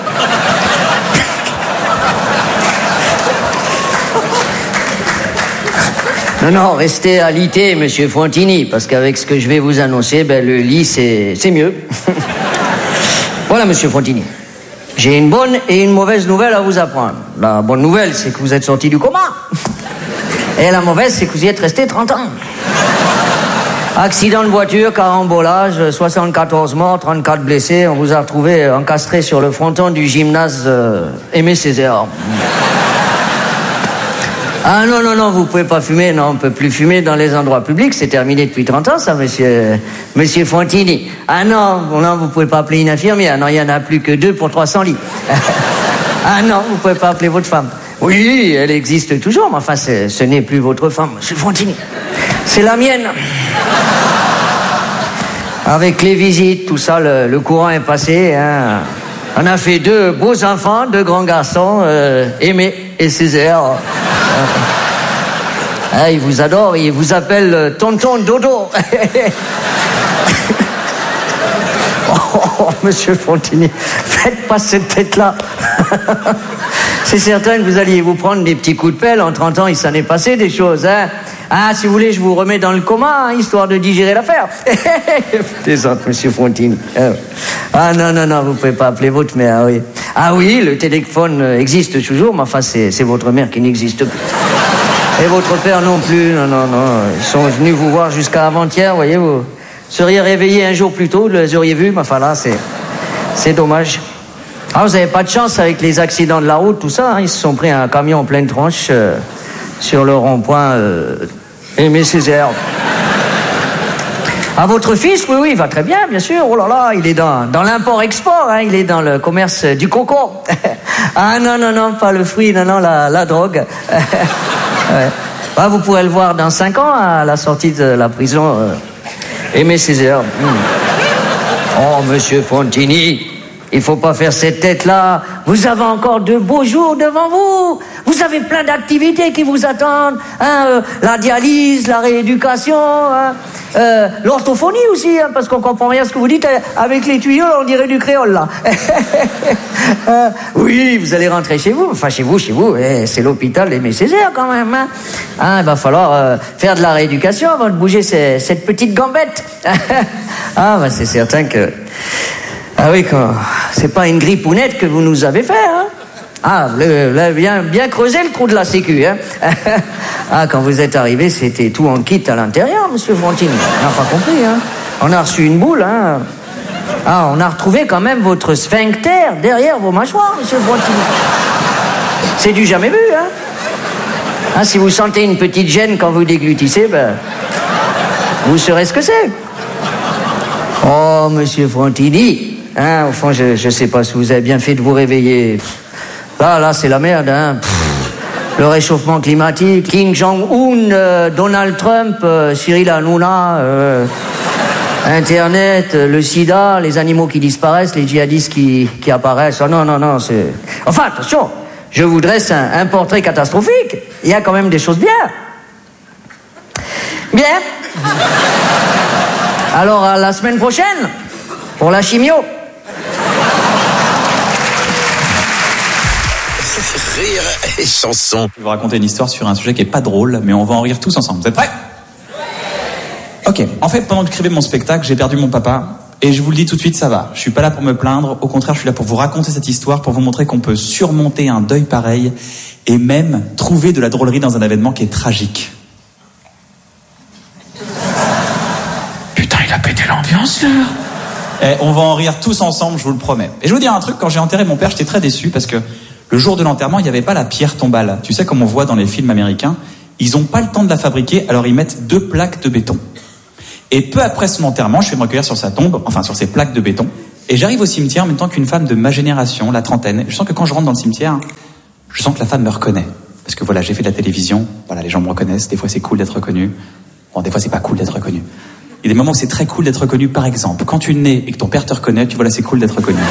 Non, restez à l'IT, monsieur Frontini, parce qu'avec ce que je vais vous annoncer, le lit, c'est mieux. Voilà, monsieur Frontini. J'ai une bonne et une mauvaise nouvelle à vous apprendre. La bonne nouvelle, c'est que vous êtes sorti du coma. Et la mauvaise, c'est que vous y êtes resté 30 ans. Accident de voiture, carambolage, 74 morts, 34 blessés. On vous a retrouvé encastré sur le fronton du gymnase Aimé Césaire. Ah non, vous pouvez pas fumer, non, on peut plus fumer dans les endroits publics, c'est terminé depuis 30 ans, ça, monsieur Frontini. Ah non, vous pouvez pas appeler une infirmière, non, il y en a plus que 2 pour 300 lits. Ah non, vous pouvez pas appeler votre femme. Oui, elle existe toujours, mais enfin, ce n'est plus votre femme, monsieur Frontini. C'est la mienne. Avec les visites, tout ça, le courant est passé, hein. On a fait 2 beaux enfants, 2 grands garçons, Aimé et Césaire. Ils vous adorent, ils vous appellent tonton Dodo. Oh, monsieur Frontini, faites pas cette tête-là. C'est certain que vous alliez vous prendre des petits coups de pelle. En 30 ans, il s'en est passé des choses, hein. Ah, si vous voulez, je vous remets dans le coma, hein, histoire de digérer l'affaire. Plaisante, monsieur Frontini. Ah non, vous pouvez pas appeler votre mère, oui. Ah oui, le téléphone existe toujours, mais enfin, c'est votre mère qui n'existe plus. Et votre père non plus, non. Ils sont venus vous voir jusqu'à avant-hier, voyez, vous seriez réveillé un jour plus tôt, vous les auriez vus, mais enfin là, c'est dommage. Ah, vous avez pas de chance avec les accidents de la route, tout ça, hein, ils se sont pris un camion en pleine tronche sur le rond-point Aimé Césaire. Ah, votre fils, oui, il va très bien, bien sûr. Oh là là, il est dans l'import-export, hein, il est dans le commerce du coco. Ah non, pas le fruit, non, la drogue. Ouais. Ah, vous pourrez le voir dans 5 ans, à la sortie de la prison. Aimé Césaire. Oh, monsieur Frontini, il faut pas faire cette tête-là. Vous avez encore de beaux jours devant vous. Vous avez plein d'activités qui vous attendent. Hein, la dialyse, la rééducation, hein, l'orthophonie aussi, hein, parce qu'on comprend rien à ce que vous dites. Avec les tuyaux, on dirait du créole, là. Oui, vous allez rentrer chez vous. Enfin, chez vous. C'est l'hôpital Aimé Césaire, quand même. Hein, il va falloir faire de la rééducation avant de bouger cette petite gambette. Ah, c'est certain que... Ah oui, c'est pas une grippounette que vous nous avez fait, hein. Ah, vous avez bien creusé le trou de la sécu, hein. Ah, quand vous êtes arrivé, c'était tout en kit à l'intérieur, monsieur Frontini. On n'a pas compris, hein. On a reçu une boule, hein. Ah, on a retrouvé quand même votre sphincter derrière vos mâchoires, monsieur Frontini. C'est du jamais vu, hein. Ah, si vous sentez une petite gêne quand vous déglutissez, vous saurez ce que c'est. Oh, monsieur Frontini. Hein, au fond, je sais pas si vous avez bien fait de vous réveiller. Là, c'est la merde, hein. Le réchauffement climatique, Kim Jong-un, Donald Trump, Cyril Hanouna, Internet, le sida, les animaux qui disparaissent, les djihadistes qui apparaissent. Oh, non, c'est... Enfin, attention, je vous dresse un portrait catastrophique. Il y a quand même des choses bien. Bien. Alors, à la semaine prochaine, pour la chimio. Rire et chanson. Je vais vous raconter une histoire sur un sujet qui est pas drôle, mais on va en rire tous ensemble. Vous êtes prêts ? Ok. En fait, pendant que j'écrivais mon spectacle, j'ai perdu mon papa. Et je vous le dis tout de suite, ça va. Je suis pas là pour me plaindre. Au contraire, je suis là pour vous raconter cette histoire, pour vous montrer qu'on peut surmonter un deuil pareil et même trouver de la drôlerie dans un événement qui est tragique. Putain, il a pété l'ambiance, là. On va en rire tous ensemble, je vous le promets. Et je vais vous dire un truc, quand j'ai enterré mon père, j'étais très déçu parce que Le jour de l'enterrement, il n'y avait pas la pierre tombale. Tu sais, comme on voit dans les films américains, ils n'ont pas le temps de la fabriquer, alors ils mettent 2 plaques de béton. Et peu après son enterrement, je fais me recueillir sur sa tombe, enfin sur ces plaques de béton, et j'arrive au cimetière en même temps qu'une femme de ma génération, la trentaine. Je sens que quand je rentre dans le cimetière, je sens que la femme me reconnaît. Parce que voilà, j'ai fait de la télévision, voilà, les gens me reconnaissent, des fois c'est cool d'être reconnu. Bon, des fois c'est pas cool d'être reconnu. Il y a des moments où c'est très cool d'être reconnu, par exemple, quand tu nais et que ton père te reconnaît, tu vois là c'est cool d'être reconnu.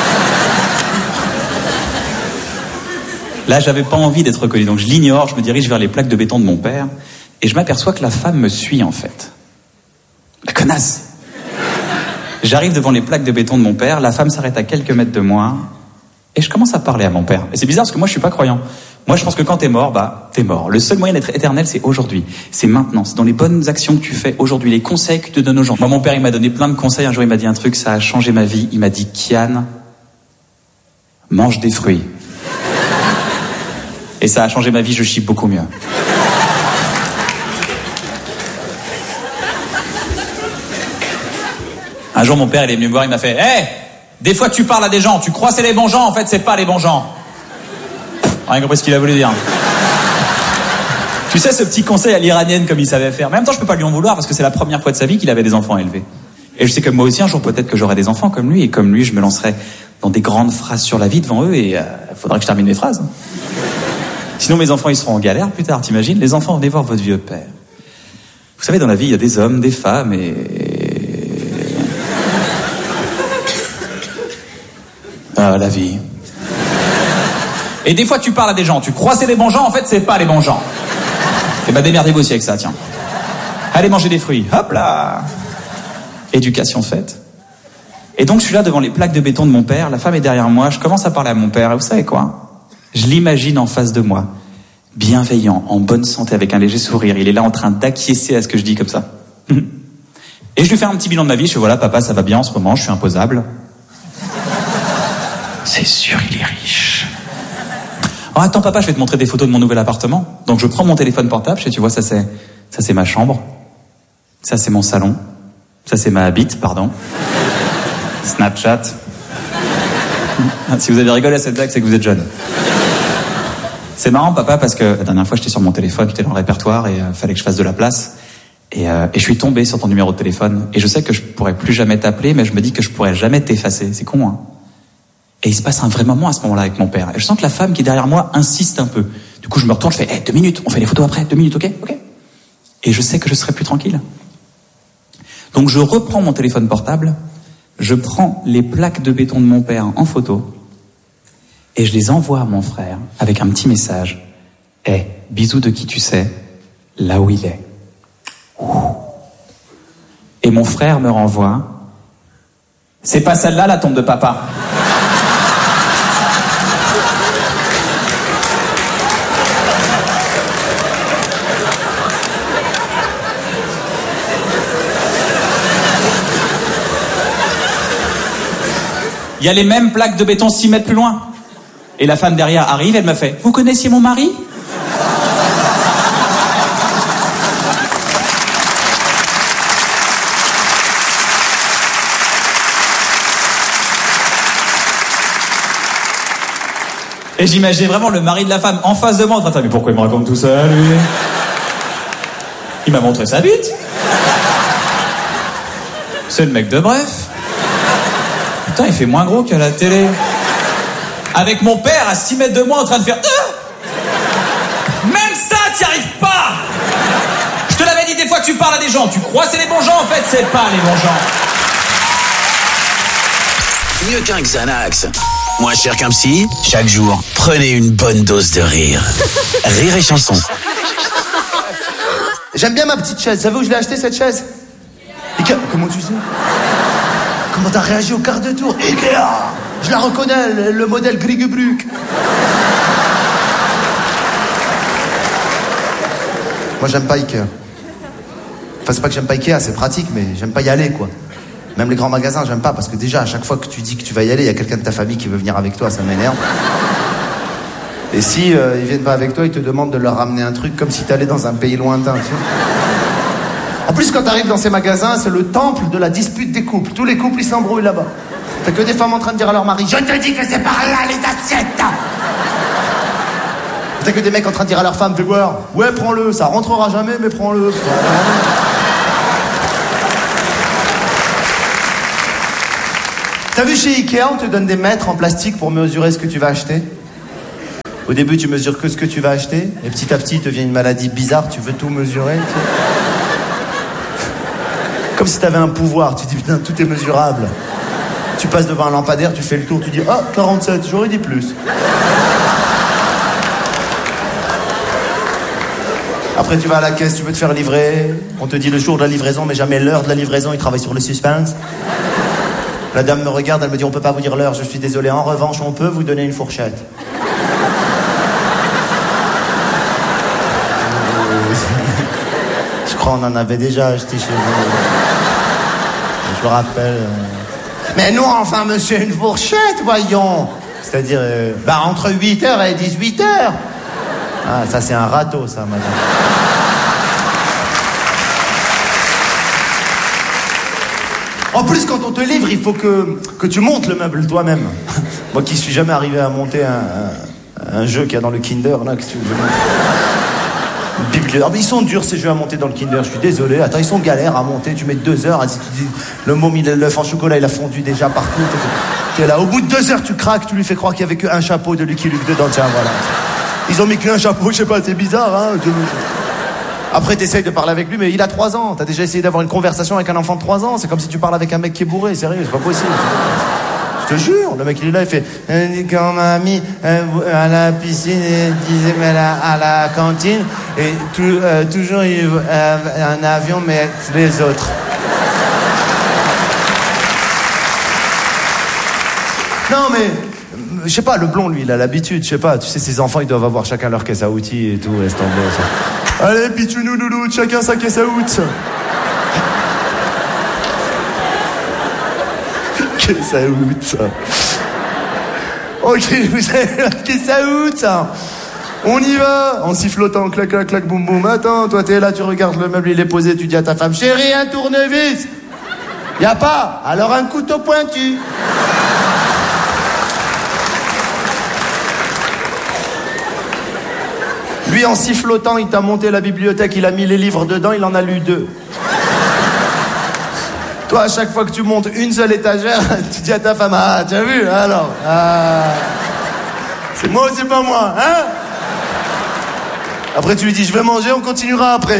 Là, j'avais pas envie d'être reconnu, donc je l'ignore, je me dirige vers les plaques de béton de mon père, et je m'aperçois que la femme me suit, en fait. La connasse! J'arrive devant les plaques de béton de mon père, la femme s'arrête à quelques mètres de moi, et je commence à parler à mon père. Et c'est bizarre, parce que moi, je suis pas croyant. Moi, je pense que quand t'es mort, bah, t'es mort. Le seul moyen d'être éternel, c'est aujourd'hui. C'est maintenant. C'est dans les bonnes actions que tu fais aujourd'hui, les conseils que tu te donnes aux gens. Moi, mon père, il m'a donné plein de conseils. Un jour, il m'a dit un truc, ça a changé ma vie. Il m'a dit, Kian, mange des fruits. Et ça a changé ma vie, je chie beaucoup mieux. Un jour, mon père, il est venu me voir, il m'a fait « Hey, des fois tu parles à des gens, tu crois c'est les bons gens, en fait c'est pas les bons gens. » Rien compris ce qu'il a voulu dire. Tu sais, ce petit conseil à l'iranienne comme il savait faire. Mais en même temps, je peux pas lui en vouloir parce que c'est la première fois de sa vie qu'il avait des enfants à élever. Et je sais que moi aussi, un jour, peut-être que j'aurai des enfants comme lui, et comme lui, je me lancerai dans des grandes phrases sur la vie devant eux, et faudra que je termine mes phrases. Sinon, mes enfants, ils seront en galère plus tard, t'imagines? Les enfants, venez voir votre vieux père. Vous savez, dans la vie, il y a des hommes, des femmes, et... Ah, la vie. Et des fois, tu parles à des gens, tu crois c'est les bons gens, en fait, c'est pas les bons gens. Eh ben, démerdez-vous aussi avec ça, tiens. Allez manger des fruits, hop là. Éducation faite. Et donc, je suis là devant les plaques de béton de mon père, la femme est derrière moi, je commence à parler à mon père, et vous savez quoi? Je l'imagine en face de moi, bienveillant, en bonne santé, avec un léger sourire. Il est là en train d'acquiescer à ce que je dis comme ça. Et je lui fais un petit bilan de ma vie, je fais voilà, papa, ça va bien en ce moment, je suis imposable. C'est sûr, il est riche. Oh, attends, papa, je vais te montrer des photos de mon nouvel appartement. Donc, je prends mon téléphone portable, tu vois, ça c'est ma chambre. Ça, c'est mon salon. Ça, c'est ma bite, pardon. Snapchat. Si vous avez rigolé à cette blague, c'est que vous êtes jeune. C'est marrant, papa, parce que la dernière fois, j'étais sur mon téléphone, j'étais dans le répertoire et fallait que je fasse de la place. Et je suis tombé sur ton numéro de téléphone. Et je sais que je pourrais plus jamais t'appeler, mais je me dis que je pourrais jamais t'effacer. C'est con, hein. Et il se passe un vrai moment à ce moment-là avec mon père. Et je sens que la femme qui est derrière moi insiste un peu. Du coup, je me retourne, je fais hey, 2 minutes, on fait les photos après, 2 minutes, ok? Et je sais que je serai plus tranquille. Donc je reprends mon téléphone portable, je prends les plaques de béton de mon père en photo, et je les envoie à mon frère avec un petit message. Hey, bisous de qui tu sais, là où il est. Et mon frère me renvoie. C'est pas celle-là la tombe de papa. Il y a les mêmes plaques de béton 6 mètres plus loin. Et la femme derrière arrive, elle me fait « Vous connaissiez mon mari ?» Et j'imaginais vraiment le mari de la femme en face de moi en train de faire « Mais pourquoi il me raconte tout ça, lui ?» Il m'a montré sa bite. C'est le mec de Bref. Putain, il fait moins gros qu'à la télé. Avec mon père à 6 mètres de moi en train de faire même ça, t'y arrives pas. Je te l'avais dit, des fois tu parles à des gens, tu crois c'est les bons gens, en fait c'est pas les bons gens. Mieux qu'un Xanax, moins cher qu'un psy, chaque jour, prenez une bonne dose de rire. Rire et chanson. J'aime bien ma petite chaise, savez où je l'ai acheté cette chaise? Comment tu sais? Comment t'as réagi au quart de tour? Ikea! Je la reconnais, le modèle Grigubruk. Moi, j'aime pas Ikea. Enfin, c'est pas que j'aime pas Ikea, c'est pratique, mais j'aime pas y aller, quoi. Même les grands magasins, j'aime pas, parce que déjà, à chaque fois que tu dis que tu vas y aller, il y a quelqu'un de ta famille qui veut venir avec toi, ça m'énerve. Et si ils viennent pas avec toi, ils te demandent de leur ramener un truc comme si t'allais dans un pays lointain, tu vois. En plus, quand t'arrives dans ces magasins, c'est le temple de la dispute des couples. Tous les couples, ils s'embrouillent là-bas. T'as que des femmes en train de dire à leur mari, je te dis que c'est par là les assiettes. T'as que des mecs en train de dire à leur femme, fais voir, ouais, prends-le, ça rentrera jamais, mais prends-le. T'as vu chez Ikea, on te donne des mètres en plastique pour mesurer ce que tu vas acheter? Au début, tu mesures que ce que tu vas acheter, et petit à petit, il te vient une maladie bizarre, tu veux tout mesurer. Tu sais. Comme si t'avais un pouvoir, tu dis putain, tout est mesurable. Tu passes devant un lampadaire, tu fais le tour, tu dis ah, 47, j'aurais dit plus. Après, tu vas à la caisse, tu veux te faire livrer. On te dit le jour de la livraison, mais jamais l'heure de la livraison, ils travaillent sur le suspense. La dame me regarde, elle me dit on peut pas vous dire l'heure, je suis désolé. En revanche, on peut vous donner une fourchette. Je crois qu'on en avait déjà acheté chez vous. Je me rappelle. Mais non, enfin, monsieur, une fourchette, voyons. C'est-à-dire, entre 8h et 18h. Ah, ça, c'est un râteau, ça, madame. En plus, quand on te livre, il faut que tu montes le meuble toi-même. Moi qui suis jamais arrivé à monter un jeu qu'il y a dans le Kinder, là, qu'est-ce que tu veux monter? Ah, mais ils sont durs ces jeux à monter dans le Kinder, je suis désolé. Attends, ils sont galères à monter, tu mets 2 heures. Si tu dis, le môme, l'œuf en chocolat, il a fondu déjà partout. T'es là, au bout de 2 heures, tu craques, tu lui fais croire qu'il n'y avait qu'un chapeau de Lucky Luke dedans, tiens, voilà. Ils ont mis qu'un chapeau, je sais pas, c'est bizarre, hein. Après, t'essayes de parler avec lui, mais il a 3 ans. T'as déjà essayé d'avoir une conversation avec un enfant de 3 ans. C'est comme si tu parles avec un mec qui est bourré, sérieux, c'est pas possible. Je te jure, le mec il est là, il fait quand ma amie à la piscine, il disait mais à la cantine, et toujours il un avion, mais les autres. Non mais, je sais pas, le blond lui, il a l'habitude, je sais pas, tu sais, ces enfants ils doivent avoir chacun leur caisse à outils et tout, laisse tomber ça. Allez, pitchounou, loulou, chacun sa caisse à outils. Caisse à outils. Ok, vous avez la caisse à outils. On y va, en sifflotant, clac, clac, clac, boum, boum. Attends, toi t'es là, tu regardes le meuble, il est posé, tu dis à ta femme, chérie, un tournevis. Y a pas, alors un couteau pointu. Lui, en sifflotant, il t'a monté la bibliothèque, il a mis les livres dedans, il en a lu 2. Toi, à chaque fois que tu montes une seule étagère, tu dis à ta femme, ah, tu as vu, alors, c'est moi ou c'est pas moi, hein? Après, tu lui dis, je vais manger, on continuera après.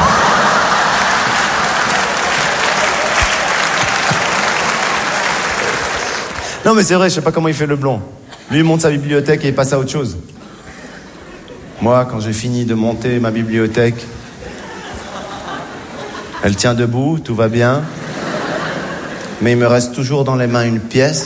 Non, mais c'est vrai, je sais pas comment il fait le blond. Lui, il monte sa bibliothèque et il passe à autre chose. Moi, quand j'ai fini de monter ma bibliothèque, elle tient debout, tout va bien. Mais il me reste toujours dans les mains une pièce.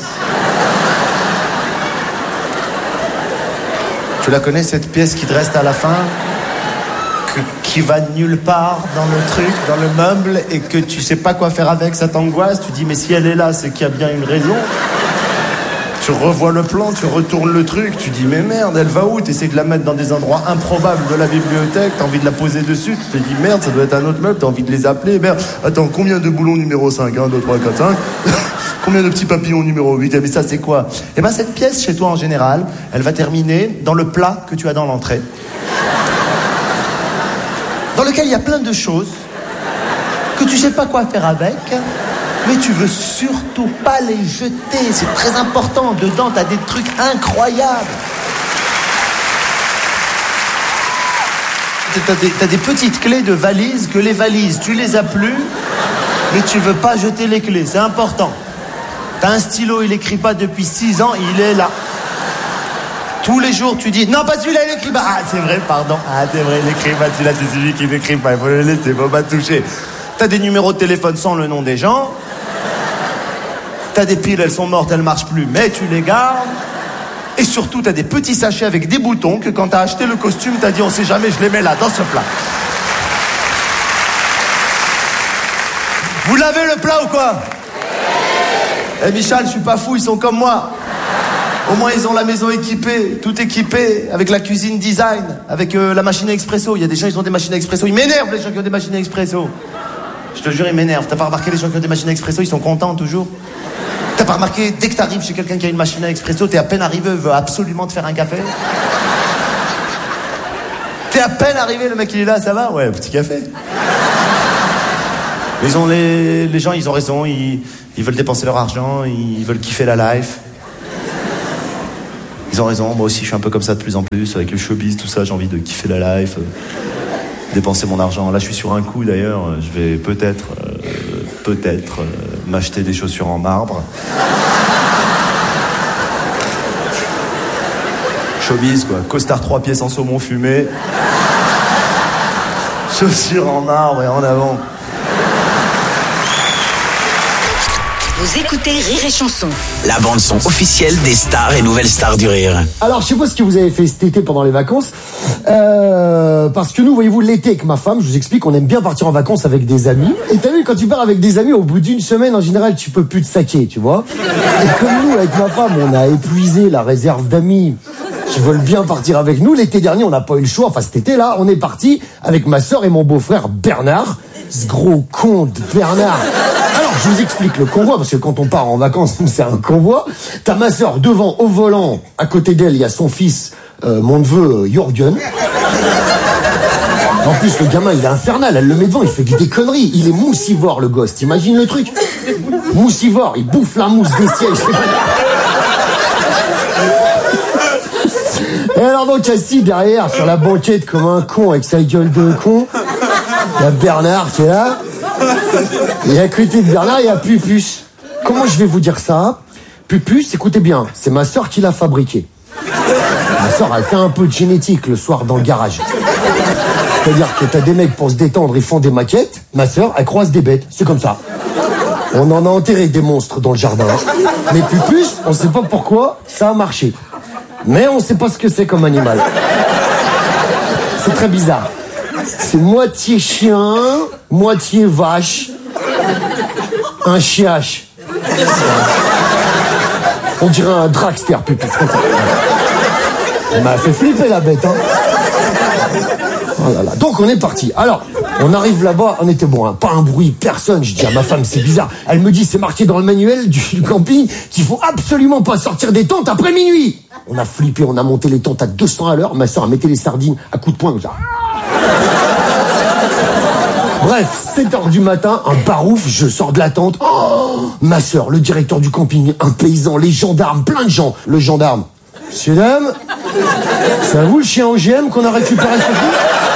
Tu la connais, cette pièce qui te reste à la fin, qui va nulle part dans le truc, dans le meuble, et que tu sais pas quoi faire avec, ça t'angoisse. Tu dis, mais si elle est là, c'est qu'il y a bien une raison. Tu revois le plan, tu retournes le truc, tu dis, mais merde, elle va où? Tu essaies de la mettre dans des endroits improbables de la bibliothèque, t'as envie de la poser dessus, tu te dis, merde, ça doit être un autre meuble, t'as envie de les appeler, merde. Attends, combien de boulons numéro 5? 1, 2, 3, 4, 5. Combien de petits papillons numéro 8? Mais ça, c'est quoi? Eh ben, cette pièce, chez toi, en général, elle va terminer dans le plat que tu as dans l'entrée. Dans lequel il y a plein de choses que tu sais pas quoi faire avec, mais tu veux surtout pas les jeter. C'est très important. Dedans, t'as des trucs incroyables. T'as des petites clés de valises que les valises, tu les as plus, mais tu veux pas jeter les clés. C'est important. T'as un stylo, il écrit pas depuis 6 ans, il est là. Tous les jours, tu dis, non, pas celui-là, il écrit pas. Ah, c'est vrai, pardon. Ah, c'est vrai, il écrit pas. Celui-là, c'est celui qui n'écrit pas. Il faut le laisser, faut pas toucher. T'as des numéros de téléphone sans le nom des gens. T'as des piles, elles sont mortes, elles marchent plus, mais tu les gardes. Et surtout, t'as des petits sachets avec des boutons que quand t'as acheté le costume, t'as dit, on sait jamais, je les mets là, dans ce plat. Vous l'avez le plat ou quoi? Eh Michel, je suis pas fou, ils sont comme moi. Au moins, ils ont la maison équipée, tout équipé, avec la cuisine design, avec la machine à expresso. Il y a des gens, ils ont des machines à expresso. Ils m'énervent, les gens qui ont des machines à expresso. Je te jure, ils m'énervent. T'as pas remarqué les gens qui ont des machines à expresso, ils sont contents toujours? T'as pas remarqué, dès que t'arrives chez quelqu'un qui a une machine à expresso, t'es à peine arrivé, veut absolument te faire un café. T'es à peine arrivé, le mec il est là, ça va? Ouais, un petit café. Mais les gens, ils ont raison, ils veulent dépenser leur argent, ils veulent kiffer la life. Ils ont raison, moi aussi je suis un peu comme ça de plus en plus, avec le showbiz, tout ça, j'ai envie de kiffer la life, dépenser mon argent. Là je suis sur un coup d'ailleurs, je vais peut-être m'acheter des chaussures en marbre. Showbiz quoi, costard 3 pièces en saumon fumé, chaussures en marbre et en avant. Vous écoutez Rire et Chanson. La bande-son officielle des stars et nouvelles stars du rire. Alors, je sais pas ce que vous avez fait cet été pendant les vacances. Parce que nous, voyez-vous, l'été avec ma femme, je vous explique, on aime bien partir en vacances avec des amis. Et t'as vu, quand tu pars avec des amis, au bout d'une semaine, en général, tu peux plus te saquer, tu vois. Et comme nous, avec ma femme, on a épuisé la réserve d'amis qui veulent bien partir avec nous. L'été dernier, on n'a pas eu le choix. Enfin, cet été-là, on est parti avec ma sœur et mon beau-frère Bernard. Ce gros con de Bernard. Alors, je vous explique le convoi, parce que quand on part en vacances, c'est un convoi. T'as ma sœur devant, au volant. À côté d'elle, il y a son fils, mon neveu, Jürgen. En plus, le gamin, il est infernal. Elle le met devant, il fait des conneries. Il est moussivore, le gosse. T'imagines le truc? Moussivore, il bouffe la mousse des sièges. Et alors donc, assis derrière, sur la banquette, comme un con, avec sa gueule de con, il y a Bernard qui est là. Et à côté de Bernard, il y a Pupus. Comment je vais vous dire ça? Pupus, écoutez bien, c'est ma sœur qui l'a fabriqué. Ma sœur, elle fait un peu de génétique le soir dans le garage. C'est-à-dire que t'as des mecs pour se détendre, ils font des maquettes. Ma sœur, elle croise des bêtes. C'est comme ça. On en a enterré des monstres dans le jardin. Mais Pupus, on sait pas pourquoi, ça a marché. Mais on sait pas ce que c'est comme animal. C'est très bizarre. C'est moitié chien, moitié vache, un chiache. On dirait un dragster, Pupus. Elle m'a fait flipper la bête, hein. Oh là là. Donc on est parti. Alors, on arrive là-bas, on était bon, hein, pas un bruit, personne. Je dis à ma femme, c'est bizarre. Elle me dit, c'est marqué dans le manuel du camping qu'il faut absolument pas sortir des tentes après minuit. On a flippé, on a monté les tentes à 200 à l'heure. Ma soeur a metté les sardines à coups de poing comme ça. Bref, 7h du matin, un barouf, je sors de la tente. Oh, ma soeur, le directeur du camping, un paysan, les gendarmes, plein de gens. Le gendarme. Monsieur, dame, c'est à vous le chien OGM qu'on a récupéré ce coup?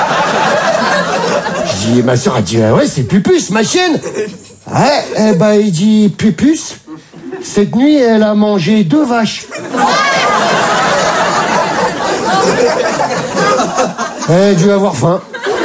Je dis, ma soeur a dit, ouais, c'est Pupus, ma chienne. Ouais, eh ben, il dit, Pupus, cette nuit, elle a mangé 2 vaches. Elle a dû avoir faim.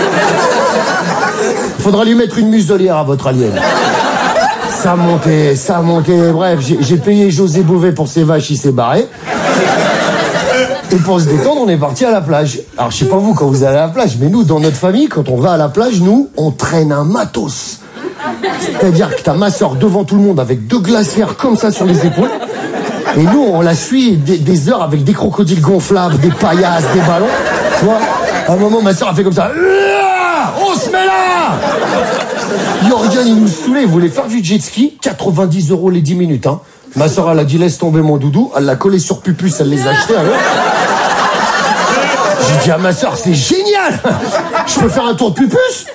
Faudra lui mettre une muselière à votre alien. Ça montait, bref, j'ai payé José Bové pour ses vaches, il s'est barré. Et pour se détendre, on est parti à la plage. Alors, je sais pas vous quand vous allez à la plage, mais nous, dans notre famille, quand on va à la plage, nous, on traîne un matos. C'est-à-dire que t'as ma soeur devant tout le monde avec 2 glacières comme ça sur les épaules. Et nous, on la suit des heures avec des crocodiles gonflables, des paillasses, des ballons. Tu vois, à un moment, ma soeur a fait comme ça. On se met là! Jürgen, il nous saoulait, il voulait faire du jet ski, 90 € les 10 minutes, hein. Ma soeur, elle a dit, laisse tomber mon doudou, elle l'a collé sur Pupus, elle les a achetés, alors. J'ai dit à ma soeur, c'est génial! Je peux faire un tour de Pupus?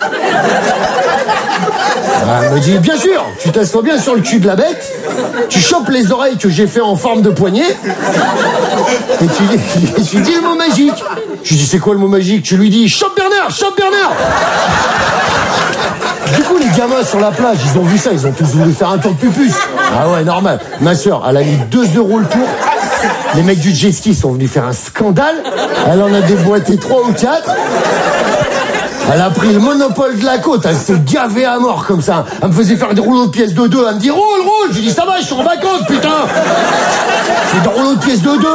Elle me dit, bien sûr, tu t'assois bien sur le cul de la bête, tu chopes les oreilles que j'ai fait en forme de poignet, et tu dis le mot magique. Je lui dis, c'est quoi le mot magique? Tu lui dis, chope Bernard, chope Bernard! Du coup, les gamins sur la plage, ils ont vu ça, ils ont tous voulu faire un tour de Pupus. Ah ouais, normal. Ma soeur, elle a mis 2 € le tour. Les mecs du jet ski sont venus faire un scandale. Elle en a déboîté 3 ou 4. Elle a pris le monopole de la côte, elle s'est gavée à mort comme ça. Elle me faisait faire des rouleaux de pièces de 2. Elle me dit, roule! Je lui dis, ça va, je suis en vacances, putain! Je fais des rouleaux de pièces de 2.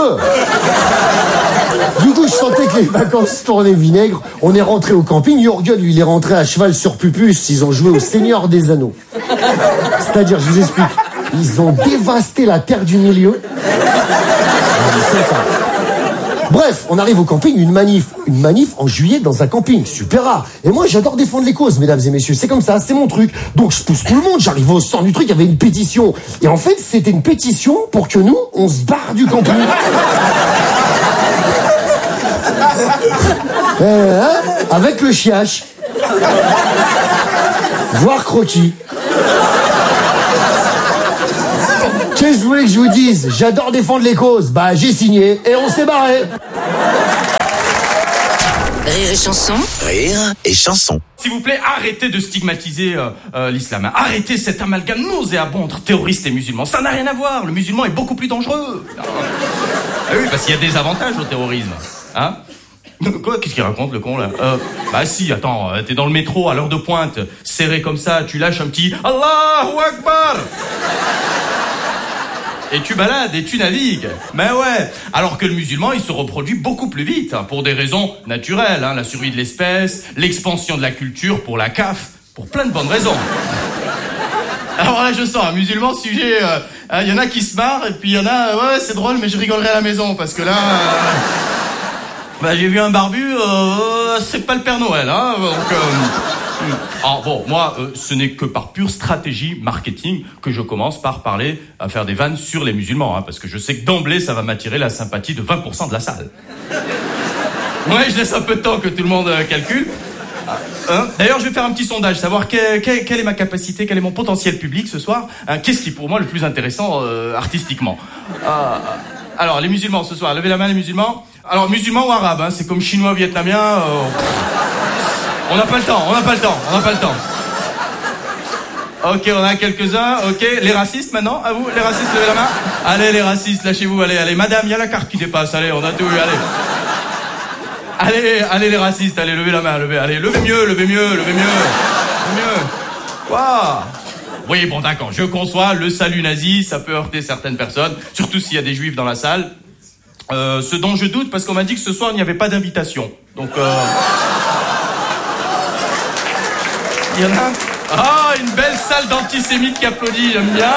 Du coup, je sentais que les vacances tournaient vinaigre. On est rentré au camping. Jürgen, lui, il est rentré à cheval sur Pupus. Ils ont joué au Seigneur des Anneaux. C'est-à-dire, je vous explique, ils ont dévasté la terre du milieu. Bref, on arrive au camping, une manif en juillet dans un camping, super rare. Et moi, j'adore défendre les causes, mesdames et messieurs, c'est comme ça, c'est mon truc. Donc je pousse tout le monde, j'arrive au centre du truc, il y avait une pétition. Et en fait, c'était une pétition pour que nous, on se barre du camping. Avec le chiache. Voire croquis. Qu'est-ce que vous voulez que je vous dise? J'adore défendre les causes. Bah, j'ai signé et on s'est barré. Rire et chanson. Rire et chanson. S'il vous plaît, arrêtez de stigmatiser l'islam. Arrêtez cet amalgame nauséabond entre terroristes et musulmans. Ça n'a rien à voir. Le musulman est beaucoup plus dangereux. Ah oui, parce qu'il y a des avantages au terrorisme. Hein? Quoi? Qu'est-ce qu'il raconte, le con, là? Bah si, attends, t'es dans le métro à l'heure de pointe, serré comme ça, tu lâches un petit Allahu Akbar et tu balades et tu navigues. Ben ouais. Alors que le musulman, il se reproduit beaucoup plus vite, hein, pour des raisons naturelles, hein, la survie de l'espèce, l'expansion de la culture, pour la CAF, pour plein de bonnes raisons. Alors là, je sens un musulman sujet. Il y en a qui se marrent et puis il y en a, ouais, c'est drôle, mais je rigolerai à la maison parce que là. Bah, j'ai vu un barbu, c'est pas le Père Noël, hein, donc... Alors bon, moi, ce n'est que par pure stratégie marketing que je commence par parler, à faire des vannes sur les musulmans, hein, parce que je sais que d'emblée, ça va m'attirer la sympathie de 20% de la salle. Ouais, je laisse un peu de temps que tout le monde calcule. D'ailleurs, je vais faire un petit sondage, savoir quelle est ma capacité, quel est mon potentiel public ce soir, hein, qu'est-ce qui est pour moi le plus intéressant artistiquement. Alors, les musulmans ce soir, levez la main les musulmans. Alors, musulmans ou arabes, hein, c'est comme chinois, vietnamien. On n'a pas le temps. Ok, on a quelques-uns. Ok, les racistes maintenant, à vous, les racistes, levez la main. Allez, les racistes, lâchez-vous, allez. Madame, il y a la carte qui dépasse, allez, on a tout eu, allez. Allez, les racistes, allez, levez la main, levez mieux. Waouh. Oui, bon, d'accord, je conçois, le salut nazi, ça peut heurter certaines personnes, surtout s'il y a des juifs dans la salle. Ce dont je doute, parce qu'on m'a dit que ce soir, il n'y avait pas d'invitation. Donc, il y en a... Ah, une belle salle d'antisémites qui applaudit, j'aime bien.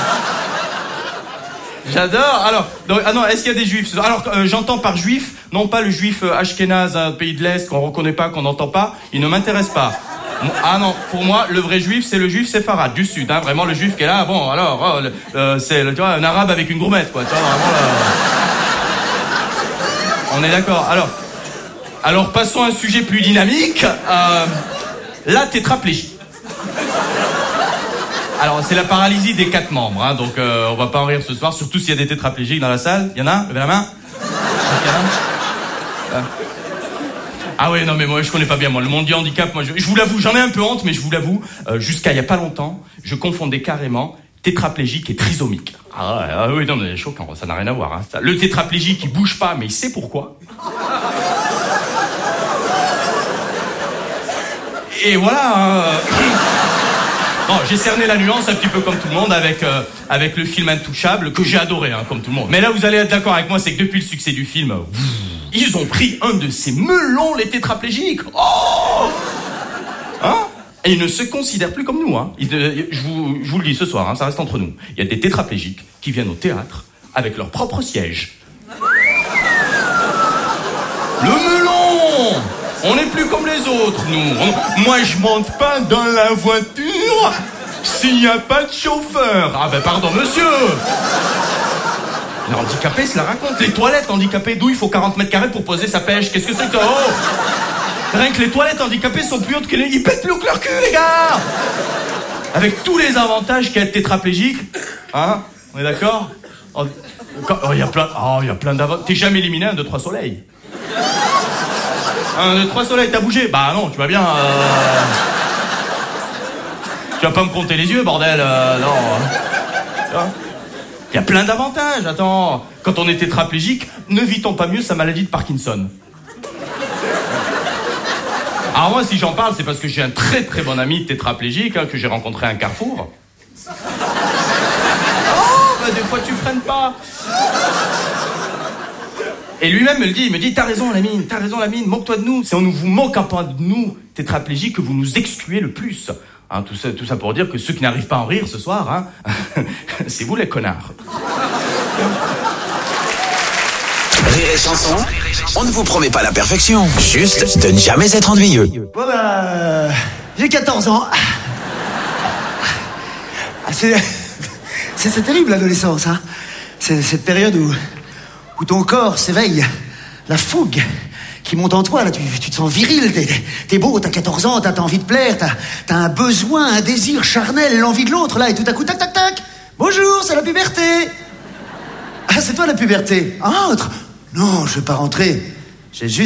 J'adore. Alors, donc, est-ce qu'il y a des juifs? Alors, j'entends par juif, non pas le juif ashkénaze, un pays de l'Est qu'on reconnaît pas, qu'on n'entend pas, il ne m'intéresse pas. Ah non, pour moi, le vrai juif, c'est le juif séfarade du Sud, hein, vraiment le juif qui est là, bon, alors, c'est, tu vois, un arabe avec une gourmette, quoi, tu vois, vraiment, on est d'accord. Alors, passons à un sujet plus dynamique, la tétraplégie. Alors, c'est la paralysie des 4 membres, hein, donc on va pas en rire ce soir, surtout s'il y a des tétraplégiques dans la salle. Il y en a? Levez la main. Ah ouais, non mais moi je connais pas bien le monde du handicap. Moi je vous l'avoue, j'en ai un peu honte, mais je vous l'avoue, jusqu'à il y a pas longtemps, je confondais carrément tétraplégique et trisomique. Ah oui, non mais choquant, ça n'a rien à voir. Hein. Le tétraplégique il bouge pas, mais il sait pourquoi. Et voilà. Bon, j'ai cerné la nuance un petit peu comme tout le monde avec le film Intouchable que j'ai adoré, hein, comme tout le monde. Mais là vous allez être d'accord avec moi, c'est que depuis le succès du film. Ils ont pris un de ces melons, les tétraplégiques. Oh, hein? Et ils ne se considèrent plus comme nous. Hein. Je vous le dis ce soir, hein, ça reste entre nous. Il y a des tétraplégiques qui viennent au théâtre avec leur propre siège. Le melon! On n'est plus comme les autres, nous. Moi, je monte pas dans la voiture s'il n'y a pas de chauffeur. Ah ben pardon, monsieur. Les handicapés se la racontent. Les toilettes handicapées, d'où il faut 40 mètres carrés pour poser sa pêche. Qu'est-ce que c'est que ça? Oh, rien que les toilettes handicapées sont plus hautes que les... Ils pètent plus haut que leur cul, les gars. Avec tous les avantages qu'à être tétraplégique. Hein? On est d'accord? Oh, il y a plein d'avantages. T'es jamais éliminé 1, 2, 3 soleils. 1, 2, 3 soleils, t'as bougé? Bah non, tu vas bien... Tu vas pas me compter les yeux, bordel. Non. Tu vois? Il y a plein d'avantages, attends. Quand on est tétraplégique, ne vit-on pas mieux sa maladie de Parkinson? Alors moi, si j'en parle, c'est parce que j'ai un très très bon ami tétraplégique, hein, que j'ai rencontré à un carrefour. Oh, bah des fois tu freines pas. Et lui-même me le dit, il me dit, t'as raison Lamine, moque-toi de nous. C'est en nous vous moquant pas de nous, tétraplégiques, que vous nous excluez le plus. Hein, tout ça pour dire que ceux qui n'arrivent pas à en rire ce soir, hein, c'est vous les connards. Rire et Chanson, on ne vous promet pas la perfection, juste de ne jamais être ennuyeux. Bon bah, j'ai 14 ans. Ah, c'est terrible l'adolescence, hein. C'est cette période où ton corps s'éveille, la fougue qui monte en toi, là, tu te sens viril, t'es beau, t'as 14 ans, t'as envie de plaire, t'as un besoin, un désir charnel, l'envie de l'autre, là, et tout à coup, tac, tac, tac, bonjour, c'est la puberté. Ah, c'est toi la puberté. Entre. Non, je vais pas rentrer. J'ai juste